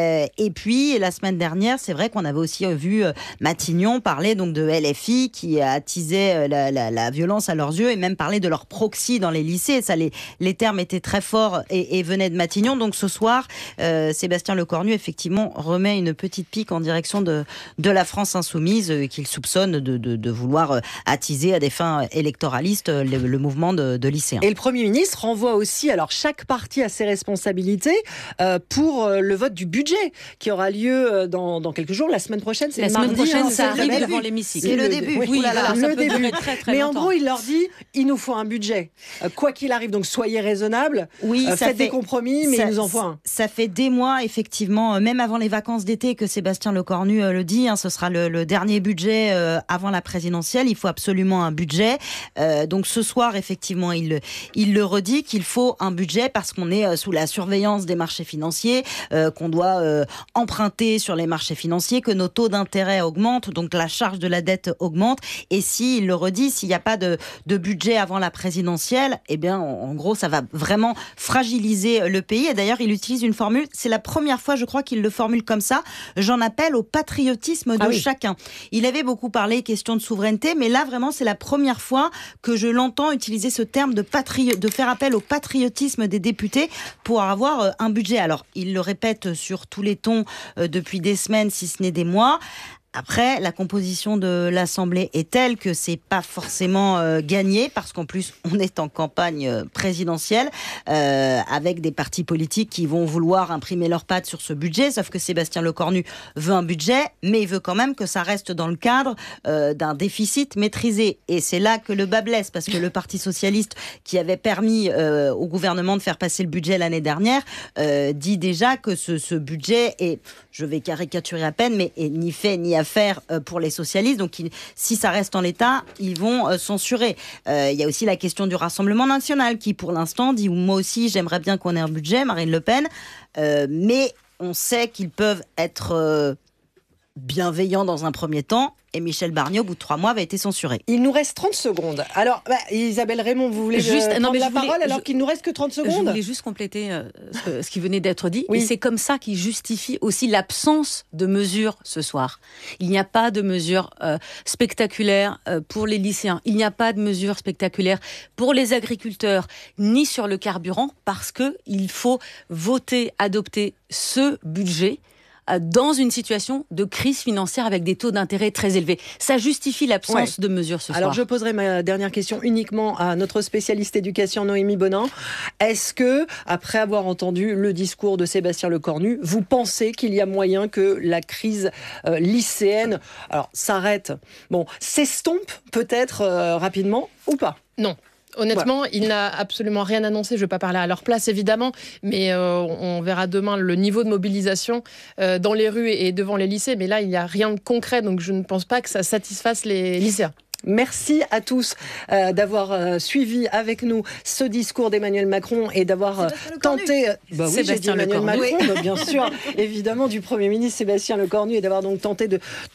Et puis, la semaine dernière, c'est vrai qu'on avait aussi vu Matignon parler donc de LFI qui attisait la violence à leurs yeux et même parler de leur proxy dans les lycées. Ça, les termes étaient très forts et venaient de Matignon. Donc ce soir, Sébastien Lecornu, effectivement, remet une petite pique en direction de la France Insoumise qu'il soupçonne de vouloir attiser à des fins électoralistes le mouvement de lycéens. Et le Premier ministre renvoie aussi alors chaque parti à ses responsabilités pour le vote du budget qui aura lieu dans quelques jours. La semaine prochaine, c'est mardi. La semaine prochaine, ça arrive devant l'hémicycle. C'est le début. Oui, voilà, le début. Très, très mais longtemps. en gros, il leur dit, il nous faut un budget. Quoi qu'il arrive, donc soyez raisonnables. Oui, faites des compromis, mais il nous en faut un. Ça fait des mois, effectivement, même avant les vacances d'été, que Sébastien Lecornu le dit. Ce sera le dernier budget avant la présidentielle. Il faut absolument un budget. Donc ce soir, effectivement, il le redit qu'il faut un budget parce qu'on est sous la surveillance des marchés financiers, qu'on doit emprunter sur les marchés financiers, que nos taux d'intérêt augmentent, donc la charge de la dette augmente. Et il le redit, s'il n'y a pas de budget avant la présidentielle, eh bien, en gros, ça va vraiment fragiliser le pays. Et d'ailleurs, il utilise une formule, c'est la première fois, je crois, qu'il le formule comme ça. J'en appelle au patriotisme de chacun. Il avait beaucoup parlé question de souveraineté, mais là, vraiment, c'est la première fois que je l'entends utiliser ce terme de faire appel au patriotisme des députés pour avoir un budget. Alors, il le répète sur tous les tons depuis des semaines, si ce n'est des mois. Après, la composition de l'Assemblée est telle que c'est pas forcément gagné, parce qu'en plus, on est en campagne présidentielle, avec des partis politiques qui vont vouloir imprimer leurs pattes sur ce budget, sauf que Sébastien Lecornu veut un budget, mais il veut quand même que ça reste dans le cadre d'un déficit maîtrisé. Et c'est là que le bas blesse, parce que le Parti socialiste, qui avait permis au gouvernement de faire passer le budget l'année dernière, dit déjà que ce budget est, je vais caricaturer à peine, mais est ni fait ni à faire pour les socialistes. Donc, si ça reste en l'état, ils vont censurer. Il y a aussi la question du Rassemblement national qui, pour l'instant, dit « moi aussi, j'aimerais bien qu'on ait un budget », Marine Le Pen, mais on sait qu'ils peuvent être bienveillants dans un premier temps. Et Michel Barnier, au bout de 3 mois, avait été censuré. Il nous reste 30 secondes. Alors, Isabelle Raymond, vous voulez prendre la parole alors qu'il nous reste que 30 secondes ? Je voulais juste compléter ce qui venait d'être dit. Oui. Et c'est comme ça qu'il justifie aussi l'absence de mesures ce soir. Il n'y a pas de mesures spectaculaires pour les lycéens. Il n'y a pas de mesures spectaculaires pour les agriculteurs, ni sur le carburant, parce qu'il faut voter, adopter ce budget dans une situation de crise financière avec des taux d'intérêt très élevés. Ça justifie l'absence de mesures ce soir. Alors je poserai ma dernière question uniquement à notre spécialiste éducation Noémie Bonin. Est-ce que, après avoir entendu le discours de Sébastien Lecornu, vous pensez qu'il y a moyen que la crise lycéenne s'arrête, s'estompe peut-être rapidement ou pas ? Non. Honnêtement, il n'a absolument rien annoncé. Je ne vais pas parler à leur place, évidemment, mais on verra demain le niveau de mobilisation dans les rues et devant les lycées. Mais là, il n'y a rien de concret, donc je ne pense pas que ça satisfasse les lycéens. Merci à tous d'avoir suivi avec nous ce discours d'Emmanuel Macron et d'avoir tenté... j'ai dit Emmanuel Macron, bien sûr, évidemment, du Premier ministre Sébastien Lecornu, et d'avoir donc tenté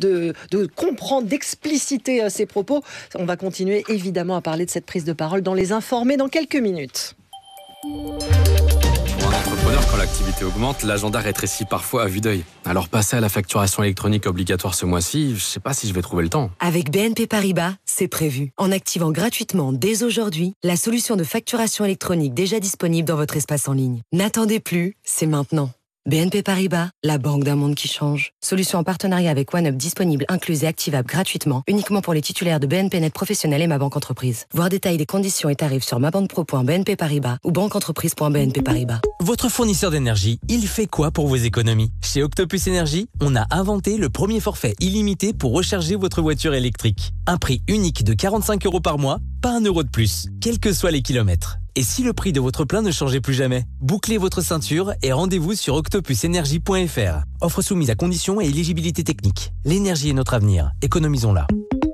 de comprendre, d'expliciter ses propos. On va continuer évidemment à parler de cette prise de parole dans Les Informés dans quelques minutes. l'entrepreneur, quand l'activité augmente, l'agenda rétrécit parfois à vue d'œil. Alors passer à la facturation électronique obligatoire ce mois-ci, je sais pas si je vais trouver le temps. Avec BNP Paribas, c'est prévu. En activant gratuitement dès aujourd'hui la solution de facturation électronique déjà disponible dans votre espace en ligne. N'attendez plus, c'est maintenant. BNP Paribas, la banque d'un monde qui change. Solution en partenariat avec OneUp disponible, incluse et activable gratuitement, uniquement pour les titulaires de BNP Net Professionnel et Ma Banque Entreprise. Voir détails des conditions et tarifs sur mabanquepro.bnp Paribas ou banqueentreprise.bnp Paribas. Votre fournisseur d'énergie, il fait quoi pour vos économies? Chez Octopus Énergie, on a inventé le premier forfait illimité pour recharger votre voiture électrique. Un prix unique de 45 € par mois, pas 1 € de plus, quels que soient les kilomètres. Et si le prix de votre plein ne changeait plus jamais? Bouclez votre ceinture et rendez-vous sur octopusenergie.fr. Offre soumise à conditions et éligibilité technique. L'énergie est notre avenir. Économisons-la.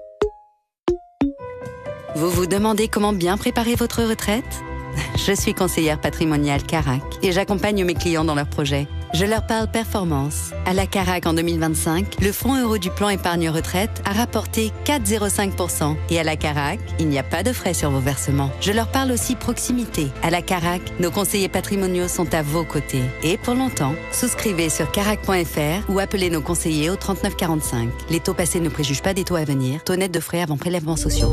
Vous vous demandez comment bien préparer votre retraite? Je suis conseillère patrimoniale Carac et j'accompagne mes clients dans leurs projets. Je leur parle performance. À la Carac en 2025, le fonds euro du plan épargne retraite a rapporté 4,05%. Et à la Carac, il n'y a pas de frais sur vos versements. Je leur parle aussi proximité. À la Carac, nos conseillers patrimoniaux sont à vos côtés. Et pour longtemps, souscrivez sur carac.fr ou appelez nos conseillers au 39 45. Les taux passés ne préjugent pas des taux à venir. Taux net de frais avant prélèvements sociaux.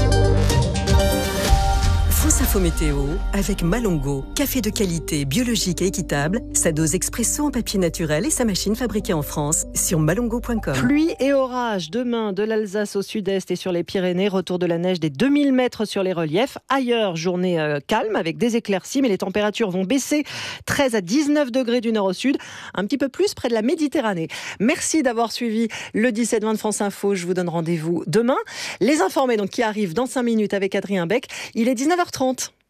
France Info Météo avec Malongo. Café de qualité, biologique et équitable. Sa dose expresso en papier naturel et sa machine fabriquée en France sur malongo.com. Pluie et orage demain de l'Alsace au sud-est et sur les Pyrénées. Retour de la neige des 2000 mètres sur les reliefs. Ailleurs, journée calme avec des éclaircies, mais les températures vont baisser 13 à 19 degrés du nord au sud, un petit peu plus près de la Méditerranée. Merci d'avoir suivi le 17-20 de France Info. Je vous donne rendez-vous demain. Les informés donc, qui arrivent dans 5 minutes avec Adrien Beck. Il est 19h30.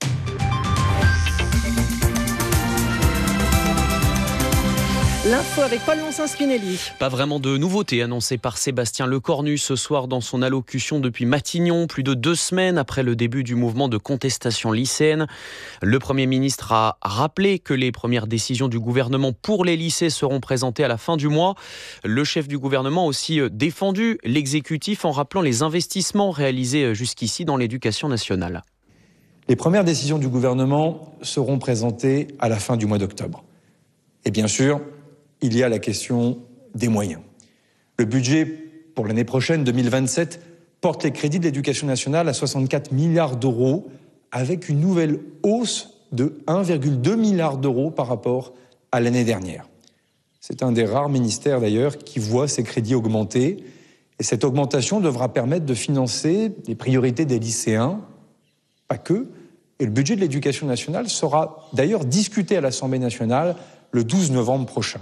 L'info avec Paul Lonsin-Spinelli. Pas vraiment de nouveautés annoncées par Sébastien Lecornu ce soir dans son allocution depuis Matignon, plus de 2 semaines après le début du mouvement de contestation lycéenne. Le Premier ministre a rappelé que les premières décisions du gouvernement pour les lycées seront présentées à la fin du mois. Le chef du gouvernement a aussi défendu l'exécutif en rappelant les investissements réalisés jusqu'ici dans l'éducation nationale. Les premières décisions du gouvernement seront présentées à la fin du mois d'octobre. Et bien sûr, il y a la question des moyens. Le budget pour l'année prochaine, 2027, porte les crédits de l'éducation nationale à 64 milliards d'euros, avec une nouvelle hausse de 1,2 milliard d'euros par rapport à l'année dernière. C'est un des rares ministères d'ailleurs qui voit ses crédits augmenter. Et cette augmentation devra permettre de financer les priorités des lycéens, pas que. Et le budget de l'éducation nationale sera d'ailleurs discuté à l'Assemblée nationale le 12 novembre prochain.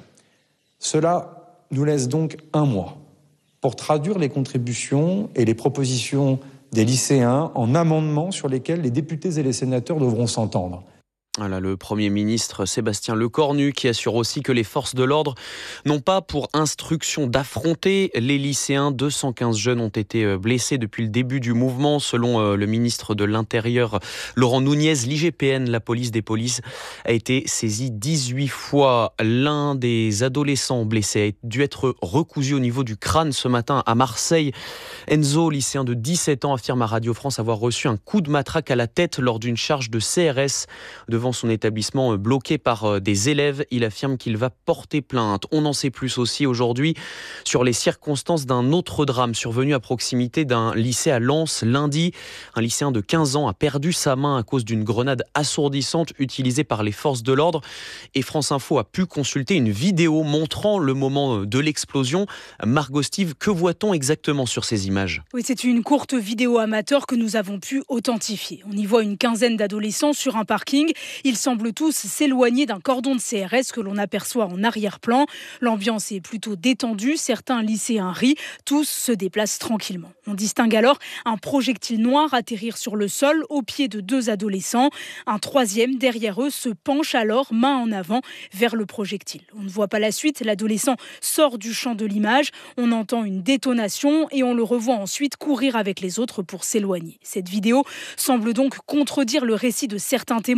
Cela nous laisse donc 1 mois pour traduire les contributions et les propositions des lycéens en amendements sur lesquels les députés et les sénateurs devront s'entendre. Voilà le Premier ministre Sébastien Lecornu qui assure aussi que les forces de l'ordre n'ont pas pour instruction d'affronter les lycéens. 215 jeunes ont été blessés depuis le début du mouvement. Selon le ministre de l'Intérieur Laurent Nunez, l'IGPN, la police des polices, a été saisie 18 fois. L'un des adolescents blessés a dû être recousu au niveau du crâne ce matin à Marseille. Enzo, lycéen de 17 ans, affirme à Radio France avoir reçu un coup de matraque à la tête lors d'une charge de CRS devant son établissement bloqué par des élèves. Il affirme qu'il va porter plainte. On en sait plus aussi aujourd'hui sur les circonstances d'un autre drame survenu à proximité d'un lycée à Lens lundi. Un lycéen de 15 ans a perdu sa main à cause d'une grenade assourdissante utilisée par les forces de l'ordre. Et France Info a pu consulter une vidéo montrant le moment de l'explosion. Margot Steve, que voit-on exactement sur ces images ? Oui, c'est une courte vidéo amateur que nous avons pu authentifier. On y voit une quinzaine d'adolescents sur un parking. Ils semblent tous s'éloigner d'un cordon de CRS que l'on aperçoit en arrière-plan. L'ambiance est plutôt détendue. Certains lycéens rient. Tous se déplacent tranquillement. On distingue alors un projectile noir atterrir sur le sol au pied de 2 adolescents. Un troisième derrière eux se penche alors main en avant vers le projectile. On ne voit pas la suite. L'adolescent sort du champ de l'image. On entend une détonation et on le revoit ensuite courir avec les autres pour s'éloigner. Cette vidéo semble donc contredire le récit de certains témoins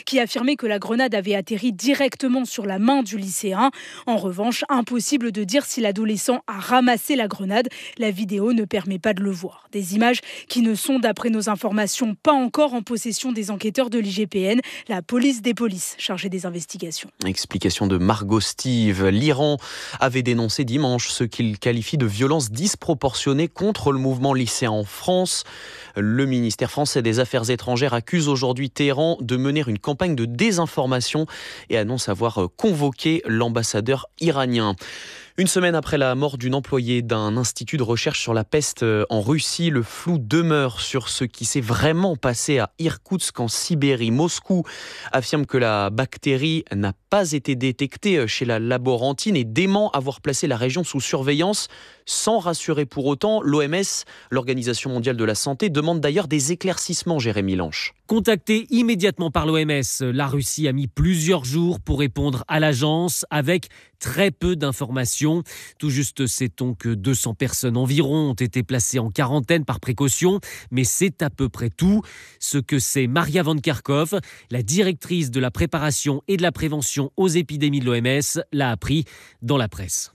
qui affirmait que la grenade avait atterri directement sur la main du lycéen. En revanche, impossible de dire si l'adolescent a ramassé la grenade. La vidéo ne permet pas de le voir. Des images qui ne sont, d'après nos informations, pas encore en possession des enquêteurs de l'IGPN, la police des polices chargée des investigations. Explication de Margot Steve. L'Iran avait dénoncé dimanche ce qu'il qualifie de violence disproportionnée contre le mouvement lycéen en France. Le ministère français des Affaires étrangères accuse aujourd'hui Téhéran de mener une campagne de désinformation et annonce avoir convoqué l'ambassadeur iranien. Une semaine après la mort d'une employée d'un institut de recherche sur la peste en Russie, le flou demeure sur ce qui s'est vraiment passé à Irkoutsk en Sibérie. Moscou affirme que la bactérie n'a pas été détectée chez la laborantine et dément avoir placé la région sous surveillance sans rassurer pour autant. L'OMS, l'Organisation mondiale de la santé, demande d'ailleurs des éclaircissements, Jérémy Lanche. Contacté immédiatement par l'OMS, la Russie a mis plusieurs jours pour répondre à l'agence avec très peu d'informations. Tout juste sait-on que 200 personnes environ ont été placées en quarantaine par précaution, mais c'est à peu près tout. Ce que sait Maria Van Kerkhove, la directrice de la préparation et de la prévention aux épidémies de l'OMS, l'a appris dans la presse.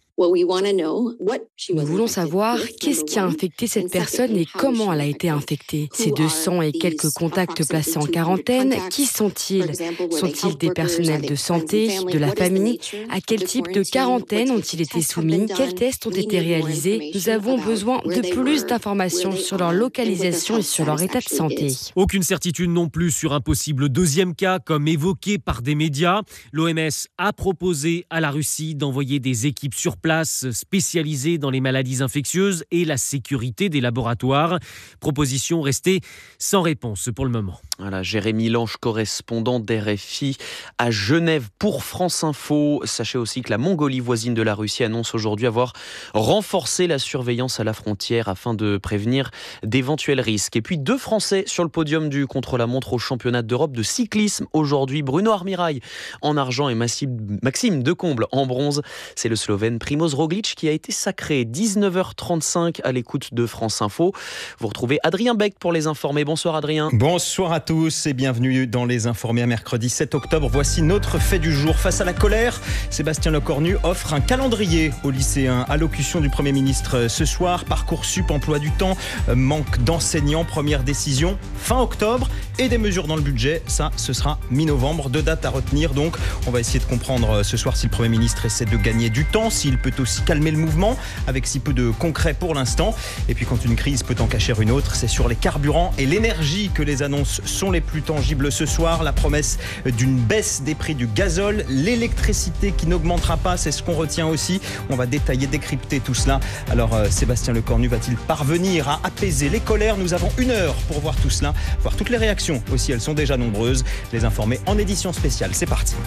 Nous voulons savoir qu'est-ce qui a infecté cette personne et comment elle a été infectée. Ces 200 et quelques contacts placés en quarantaine, qui sont-ils ? Sont-ils des personnels de santé, de la famille ? À quel type de quarantaine ont-ils été soumis ? Quels tests ont été réalisés ? Nous avons besoin de plus d'informations sur leur localisation et sur leur état de santé. Aucune certitude non plus sur un possible deuxième cas, comme évoqué par des médias. L'OMS a proposé à la Russie d'envoyer des équipes sur place spécialisées dans les maladies infectieuses et la sécurité des laboratoires. Proposition restée sans réponse pour le moment. Voilà, Jérémy Lanche, correspondant d'RFI à Genève pour France Info. Sachez aussi que la Mongolie, voisine de la Russie, annonce aujourd'hui avoir renforcé la surveillance à la frontière afin de prévenir d'éventuels risques. Et puis 2 Français sur le podium du contre-la-montre au championnat d'Europe de cyclisme aujourd'hui. Bruno Armirail en argent et Maxime Decomble en bronze. C'est le Slovène Primoz Roglic qui a été sacré. 19h35 à l'écoute de France Info. Vous retrouvez Adrien Beck pour les informer. Bonsoir Adrien. Bonsoir à tous et bienvenue dans Les Informés. Mercredi 7 octobre, voici notre fait du jour. Face à la colère, Sébastien Lecornu offre un calendrier aux lycéens. Allocution du Premier ministre ce soir. Parcoursup, emploi du temps, manque d'enseignants. Première décision fin octobre et des mesures dans le budget. Ça, ce sera mi-novembre. 2 dates à retenir donc. On va essayer de comprendre ce soir si le Premier ministre essaie de gagner du temps, s'il peut aussi calmer le mouvement avec si peu de concret pour l'instant. Et puis quand une crise peut en cacher une autre, c'est sur les carburants et l'énergie que les annonces sont les plus tangibles ce soir. La promesse d'une baisse des prix du gazole, l'électricité qui n'augmentera pas, c'est ce qu'on retient aussi. On va détailler, décrypter tout cela. Alors Sébastien Lecornu va-t-il parvenir à apaiser les colères ? Nous avons 1 heure pour voir tout cela, voir toutes les réactions aussi, elles sont déjà nombreuses. Les Informés en édition spéciale, c'est parti.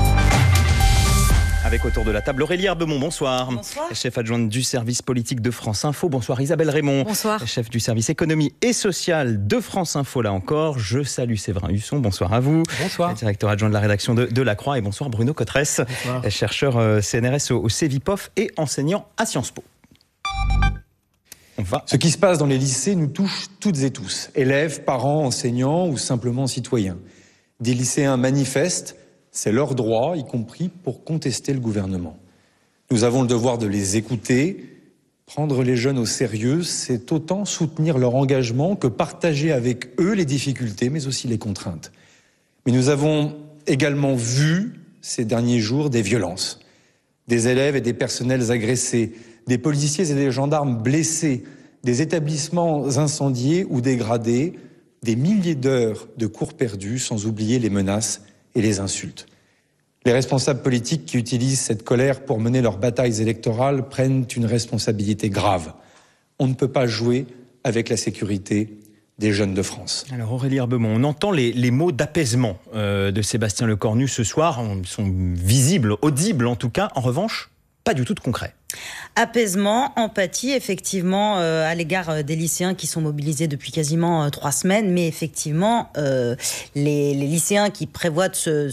Avec autour de la table Aurélie Herbemont, bonsoir. Bonsoir. Chef adjointe du service politique de France Info. Bonsoir Isabelle Raymond. Bonsoir. Chef du service économie et social de France Info, là encore. Je salue Séverin Husson, bonsoir à vous. Bonsoir. Directeur adjoint de la rédaction de La Croix. Et bonsoir Bruno Cotresse, chercheur CNRS au CEVIPOF et enseignant à Sciences Po. Ce qui se passe dans les lycées nous touche toutes et tous. Élèves, parents, enseignants ou simplement citoyens. Des lycéens manifestent. C'est leur droit, y compris pour contester le gouvernement. Nous avons le devoir de les écouter. Prendre les jeunes au sérieux, c'est autant soutenir leur engagement que partager avec eux les difficultés, mais aussi les contraintes. Mais nous avons également vu, ces derniers jours, des violences. Des élèves et des personnels agressés, des policiers et des gendarmes blessés, des établissements incendiés ou dégradés, des milliers d'heures de cours perdus, sans oublier les menaces et les insultes. Les responsables politiques qui utilisent cette colère pour mener leurs batailles électorales prennent une responsabilité grave. On ne peut pas jouer avec la sécurité des jeunes de France. Alors Aurélie Herbemont, on entend les mots d'apaisement de Sébastien Lecornu ce soir, ils sont visibles, audibles en tout cas. En revanche, pas du tout de concret. Apaisement, empathie, effectivement, à l'égard des lycéens qui sont mobilisés depuis quasiment 3 semaines. Mais effectivement, les lycéens qui prévoient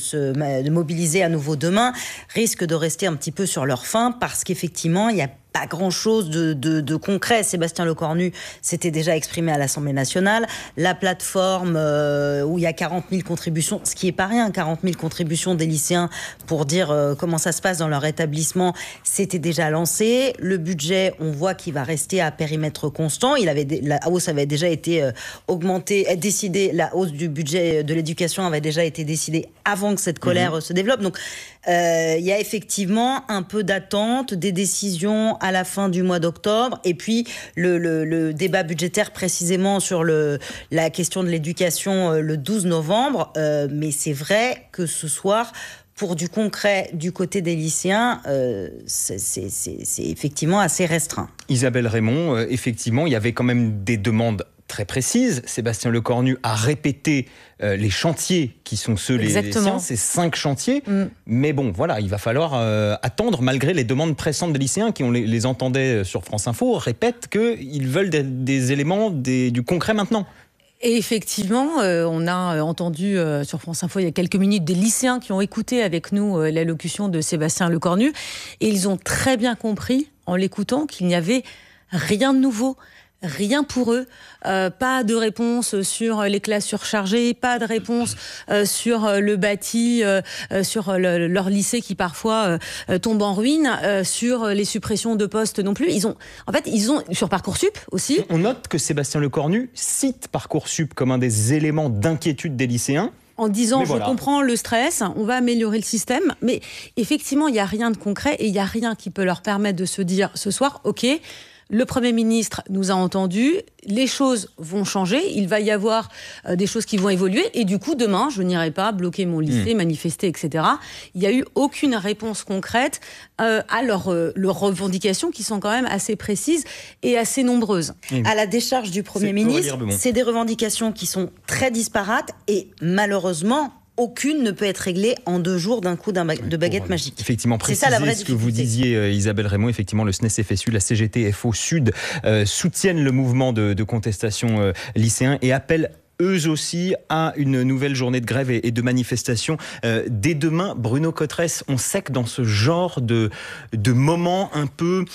de mobiliser à nouveau demain risquent de rester un petit peu sur leur faim parce qu'effectivement, il y a pas grand-chose de concret. Sébastien Lecornu s'était déjà exprimé à l'Assemblée nationale. La plateforme où il y a 40 000 contributions, ce qui est pas rien, 40 000 contributions des lycéens pour dire comment ça se passe dans leur établissement, c'était déjà lancé. Le budget, on voit qu'il va rester à périmètre constant. La hausse avait déjà été décidée. La hausse du budget de l'éducation avait déjà été décidée avant que cette colère se développe. Donc, il y a effectivement un peu d'attente, des décisions à la fin du mois d'octobre, et puis le débat budgétaire précisément sur la question de l'éducation le 12 novembre. Mais c'est vrai que ce soir, pour du concret du côté des lycéens, c'est effectivement assez restreint. Isabelle Raymond, effectivement, il y avait quand même des demandes très précises. Sébastien Lecornu a répété les chantiers qui sont ceux les lycéens, c'est 5 chantiers. Mais bon, voilà, il va falloir attendre, malgré les demandes pressantes des lycéens qui, on les entendait sur France Info, répètent qu'ils veulent des éléments, du concret maintenant. Et effectivement, on a entendu sur France Info il y a quelques minutes des lycéens qui ont écouté avec nous l'allocution de Sébastien Lecornu, et ils ont très bien compris en l'écoutant qu'il n'y avait rien de nouveau. Rien pour eux, pas de réponse sur les classes surchargées, pas de réponse sur le bâti, sur leur lycée qui parfois tombe en ruine, sur les suppressions de postes non plus. Ils ont sur Parcoursup aussi. On note que Sébastien Lecornu cite Parcoursup comme un des éléments d'inquiétude des lycéens. En disant, je comprends le stress, on va améliorer le système, mais effectivement, il n'y a rien de concret et il n'y a rien qui peut leur permettre de se dire ce soir, ok, le Premier ministre nous a entendus, les choses vont changer, il va y avoir des choses qui vont évoluer, et du coup, demain, je n'irai pas bloquer mon lycée, manifester, etc. Il n'y a eu aucune réponse concrète à leurs revendications qui sont quand même assez précises et assez nombreuses. À la décharge du Premier ministre, c'est des revendications qui sont très disparates et malheureusement, aucune ne peut être réglée en 2 jours d'un coup de baguette magique. Effectivement, préciser ce que vous disiez, Isabelle Raymond, effectivement, le SNES-FSU, la CGT, FO Sud soutiennent le mouvement de contestation lycéen et appellent eux aussi à une nouvelle journée de grève et de manifestation. Dès demain, Bruno Cotresse, on sait que dans ce genre de moment un peu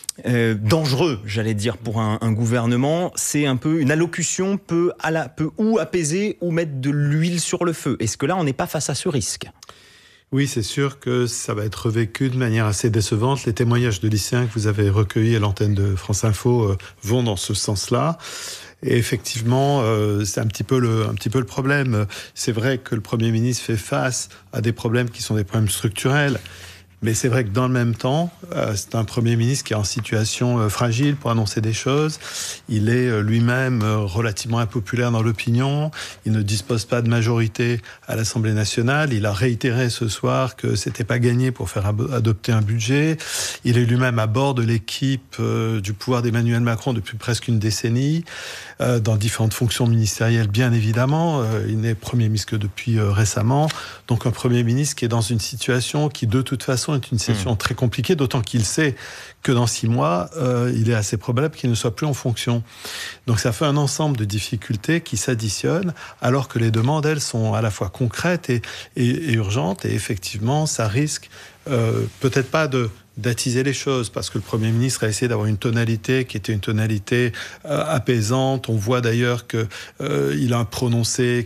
dangereux, j'allais dire, pour un gouvernement, c'est un peu une allocution peut ou apaiser ou mettre de l'huile sur le feu. Est-ce que là, on n'est pas face à ce risque ? Oui, c'est sûr que ça va être vécu de manière assez décevante. Les témoignages de lycéens que vous avez recueillis à l'antenne de France Info vont dans ce sens-là. Et effectivement, c'est un petit peu le problème. C'est vrai que le Premier ministre fait face à des problèmes qui sont des problèmes structurels. Mais c'est vrai que dans le même temps, c'est un Premier ministre qui est en situation fragile pour annoncer des choses. Il est lui-même relativement impopulaire dans l'opinion. Il ne dispose pas de majorité à l'Assemblée nationale. Il a réitéré ce soir que c'était pas gagné pour faire adopter un budget. Il est lui-même à bord de l'équipe du pouvoir d'Emmanuel Macron depuis presque une décennie, dans différentes fonctions ministérielles, bien évidemment. Il n'est Premier ministre que depuis récemment. Donc un Premier ministre qui est dans une situation qui, de toute façon, est une situation très compliquée, d'autant qu'il sait que dans 6 mois, il est assez probable qu'il ne soit plus en fonction. Donc ça fait un ensemble de difficultés qui s'additionnent, alors que les demandes, elles, sont à la fois concrètes et urgentes, et effectivement, ça risque peut-être pas d'attiser les choses, parce que le Premier ministre a essayé d'avoir une tonalité qui était une tonalité apaisante. On voit d'ailleurs que il a un prononcé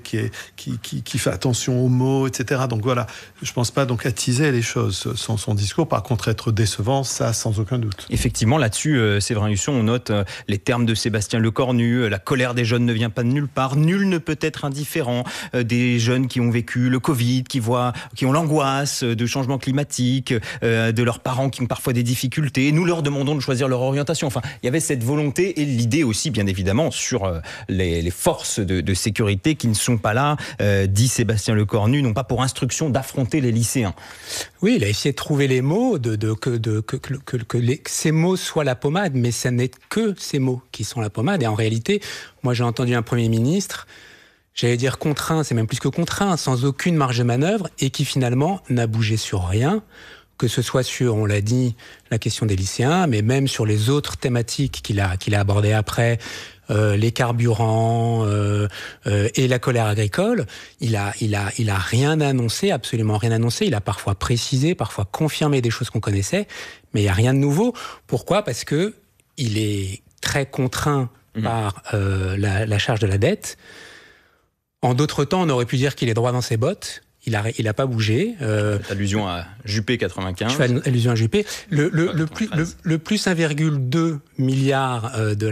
qui fait attention aux mots, etc. Donc voilà, je pense pas donc attiser les choses. Son discours, par contre, être décevant, ça sans aucun doute. Effectivement, là-dessus, Séverin Husson, on note les termes de Sébastien Lecornu, la colère des jeunes ne vient pas de nulle part, nul ne peut être indifférent, des jeunes qui ont vécu le Covid, qui ont l'angoisse de changement climatique, de leurs parents qui ont parfois des difficultés. Nous leur demandons de choisir leur orientation. Enfin, il y avait cette volonté et l'idée aussi, bien évidemment, sur les forces de sécurité qui ne sont pas là, dit Sébastien Lecornu, non pas pour instruction d'affronter les lycéens. Oui, il a essayé de trouver les mots, que ces mots soient la pommade, mais ça n'est que ces mots qui sont la pommade. Et en réalité, moi j'ai entendu un Premier ministre, j'allais dire contraint, c'est même plus que contraint, sans aucune marge de manœuvre, et qui finalement n'a bougé sur rien, que ce soit sur, on l'a dit, la question des lycéens, mais même sur les autres thématiques qu'il a abordées après, les carburants et la colère agricole, il a rien annoncé, absolument rien annoncé. Il a parfois précisé, parfois confirmé des choses qu'on connaissait, mais il n'y a rien de nouveau. Pourquoi ? Parce que il est très contraint par la charge de la dette. En d'autres temps, on aurait pu dire qu'il est droit dans ses bottes. Il a pas bougé. Allusion à Juppé 95. Je fais allusion à Juppé. Le plus 1,2 milliard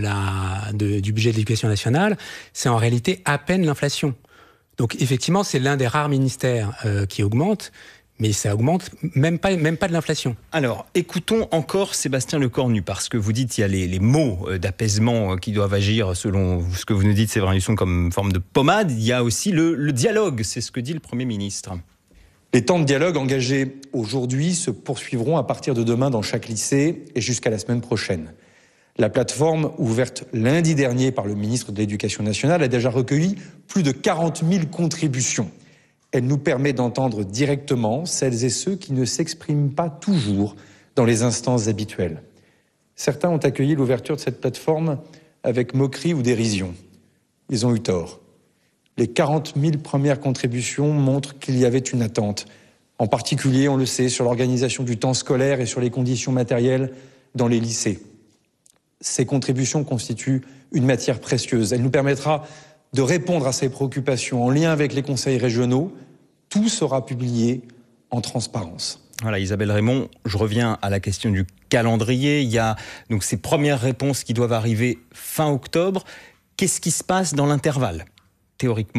du budget de l'éducation nationale, c'est en réalité à peine l'inflation. Donc effectivement, c'est l'un des rares ministères qui augmente, mais ça augmente même pas de l'inflation. Alors, écoutons encore Sébastien Lecornu, parce que vous dites qu'il y a les mots d'apaisement qui doivent agir, selon ce que vous nous dites, Séverin Husson, comme forme de pommade. Il y a aussi le dialogue, c'est ce que dit le Premier ministre. Les temps de dialogue engagés aujourd'hui se poursuivront à partir de demain dans chaque lycée et jusqu'à la semaine prochaine. La plateforme, ouverte lundi dernier par le ministre de l'Éducation nationale, a déjà recueilli plus de 40 000 contributions. Elle nous permet d'entendre directement celles et ceux qui ne s'expriment pas toujours dans les instances habituelles. Certains ont accueilli l'ouverture de cette plateforme avec moquerie ou dérision. Ils ont eu tort. Les 40 000 premières contributions montrent qu'il y avait une attente. En particulier, on le sait, sur l'organisation du temps scolaire et sur les conditions matérielles dans les lycées. Ces contributions constituent une matière précieuse. Elle nous permettra de répondre à ces préoccupations en lien avec les conseils régionaux. Tout sera publié en transparence. Voilà, Isabelle Raymond, je reviens à la question du calendrier. Il y a donc ces premières réponses qui doivent arriver fin octobre. Qu'est-ce qui se passe dans l'intervalle, théoriquement ?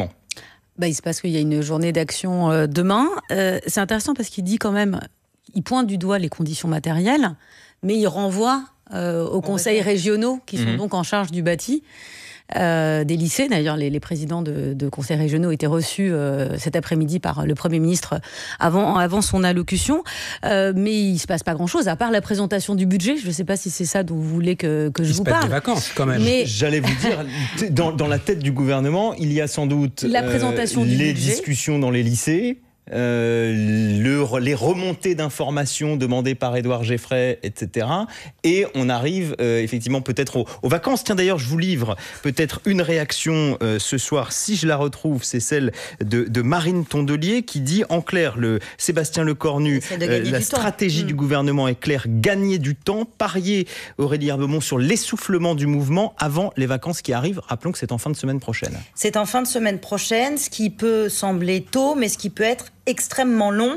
Il se passe qu'il y a une journée d'action demain. C'est intéressant parce qu'il dit quand même, il pointe du doigt les conditions matérielles, mais il renvoie aux conseils régionaux qui sont donc en charge du bâti. Des lycées. D'ailleurs, les présidents de conseils régionaux étaient reçus cet après-midi par le Premier ministre avant son allocution. Mais il ne se passe pas grand-chose, à part la présentation du budget. Je ne sais pas si c'est ça dont vous voulez que je vous parle. Il se passe des vacances, quand même. Mais j'allais vous dire, dans la tête du gouvernement, il y a sans doute la présentation du budget, discussions dans les lycées, les remontées d'informations demandées par Édouard Geffray, etc. Et on arrive effectivement peut-être aux vacances. Tiens, d'ailleurs, je vous livre peut-être une réaction ce soir, si je la retrouve, c'est celle de Marine Tondelier qui dit en clair, Sébastien Lecornu, la stratégie du gouvernement est claire, gagner du temps, parier Aurélie Herbemont sur l'essoufflement du mouvement avant les vacances qui arrivent. Rappelons que c'est en fin de semaine prochaine. C'est en fin de semaine prochaine, ce qui peut sembler tôt, mais ce qui peut être extrêmement long.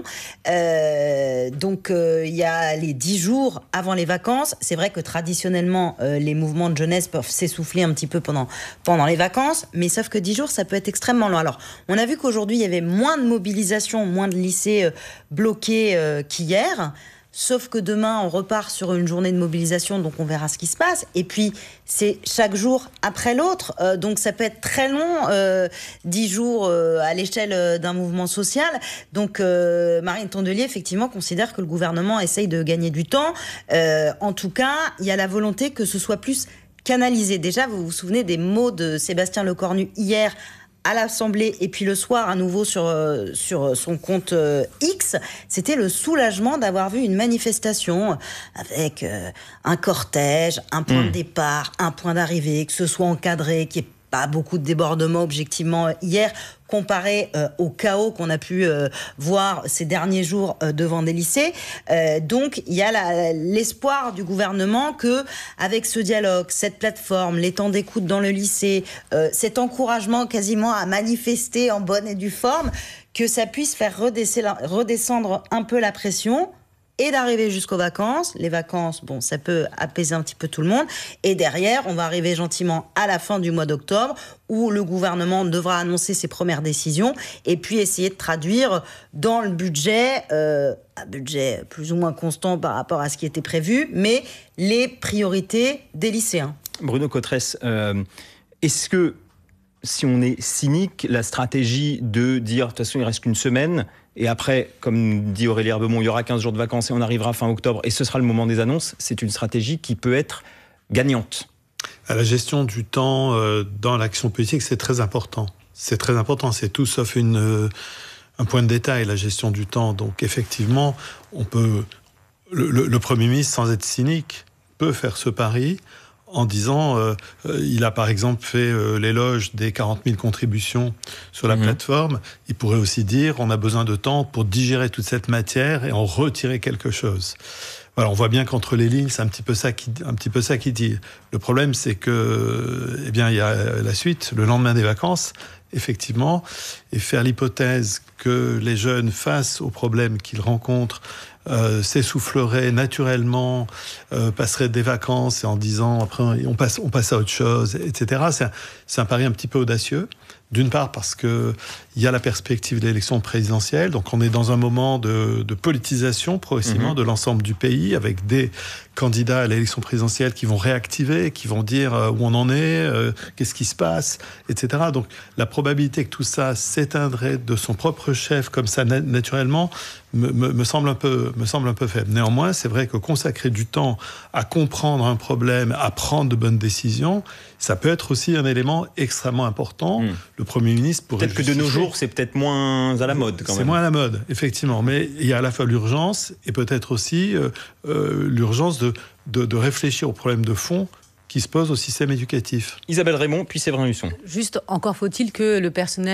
Donc, il y a les 10 jours avant les vacances. C'est vrai que traditionnellement, les mouvements de jeunesse peuvent s'essouffler un petit peu pendant les vacances, mais sauf que 10 jours, ça peut être extrêmement long. Alors, on a vu qu'aujourd'hui, il y avait moins de mobilisation, moins de lycées bloqués qu'hier. Sauf que demain, on repart sur une journée de mobilisation, donc on verra ce qui se passe. Et puis, c'est chaque jour après l'autre. Donc, ça peut être très long, 10 jours à l'échelle d'un mouvement social. Donc, Marine Tondelier, effectivement, considère que le gouvernement essaye de gagner du temps. En tout cas, il y a la volonté que ce soit plus canalisé. Déjà, vous vous souvenez des mots de Sébastien Lecornu hier à l'Assemblée et puis le soir à nouveau sur son compte X, c'était le soulagement d'avoir vu une manifestation avec un cortège, un point de départ, un point d'arrivée, que ce soit encadré, qu'il n'y ait pas beaucoup de débordements objectivement hier, comparé au chaos qu'on a pu voir ces derniers jours devant des lycées. Donc, il y a l'espoir du gouvernement que, avec ce dialogue, cette plateforme, les temps d'écoute dans le lycée, cet encouragement quasiment à manifester en bonne et due forme, que ça puisse faire redescendre un peu la pression et d'arriver jusqu'aux vacances. Les vacances, bon, ça peut apaiser un petit peu tout le monde. Et derrière, on va arriver gentiment à la fin du mois d'octobre, où le gouvernement devra annoncer ses premières décisions et puis essayer de traduire dans le budget, un budget plus ou moins constant par rapport à ce qui était prévu, mais les priorités des lycéens. Bruno Cotresse, est-ce que, si on est cynique, la stratégie de dire, de toute façon, il reste qu'une semaine, et après, comme dit Aurélie Herbemont, il y aura 15 jours de vacances et on arrivera fin octobre, et ce sera le moment des annonces, c'est une stratégie qui peut être gagnante? La gestion du temps dans l'action politique, c'est très important. C'est très important, c'est tout sauf une un point de détail, la gestion du temps. Donc effectivement, on peut, le Premier ministre, sans être cynique, peut faire ce pari en disant, il a par exemple fait l'éloge des 40 000 contributions sur la plateforme. Il pourrait aussi dire, on a besoin de temps pour digérer toute cette matière et en retirer quelque chose. Voilà, on voit bien qu'entre les lignes, c'est un petit peu ça qui dit. Le problème, c'est que, il y a la suite, le lendemain des vacances, effectivement, et faire l'hypothèse que les jeunes, face aux problèmes qu'ils rencontrent, s'essouffleraient naturellement, passeraient des vacances et en disant après on passe à autre chose, etc. C'est un pari un petit peu audacieux. D'une part parce que il y a la perspective de l'élection présidentielle, donc on est dans un moment de politisation progressivement de l'ensemble du pays, avec des candidats à l'élection présidentielle qui vont réactiver, qui vont dire où on en est, qu'est-ce qui se passe, etc. Donc la probabilité que tout ça s'éteindrait de son propre chef comme ça naturellement me semble un peu faible. Néanmoins, c'est vrai que consacrer du temps à comprendre un problème, à prendre de bonnes décisions, ça peut être aussi un élément extrêmement important. Le Premier ministre pourrait peut-être que de nos jours, c'est peut-être moins à la mode quand même. C'est moins à la mode, effectivement. Mais il y a à la fois l'urgence et peut-être aussi l'urgence de réfléchir aux problèmes de fond qui se posent au système éducatif. Isabelle Raymond, puis Séverin Husson. Juste, encore faut-il que le personnel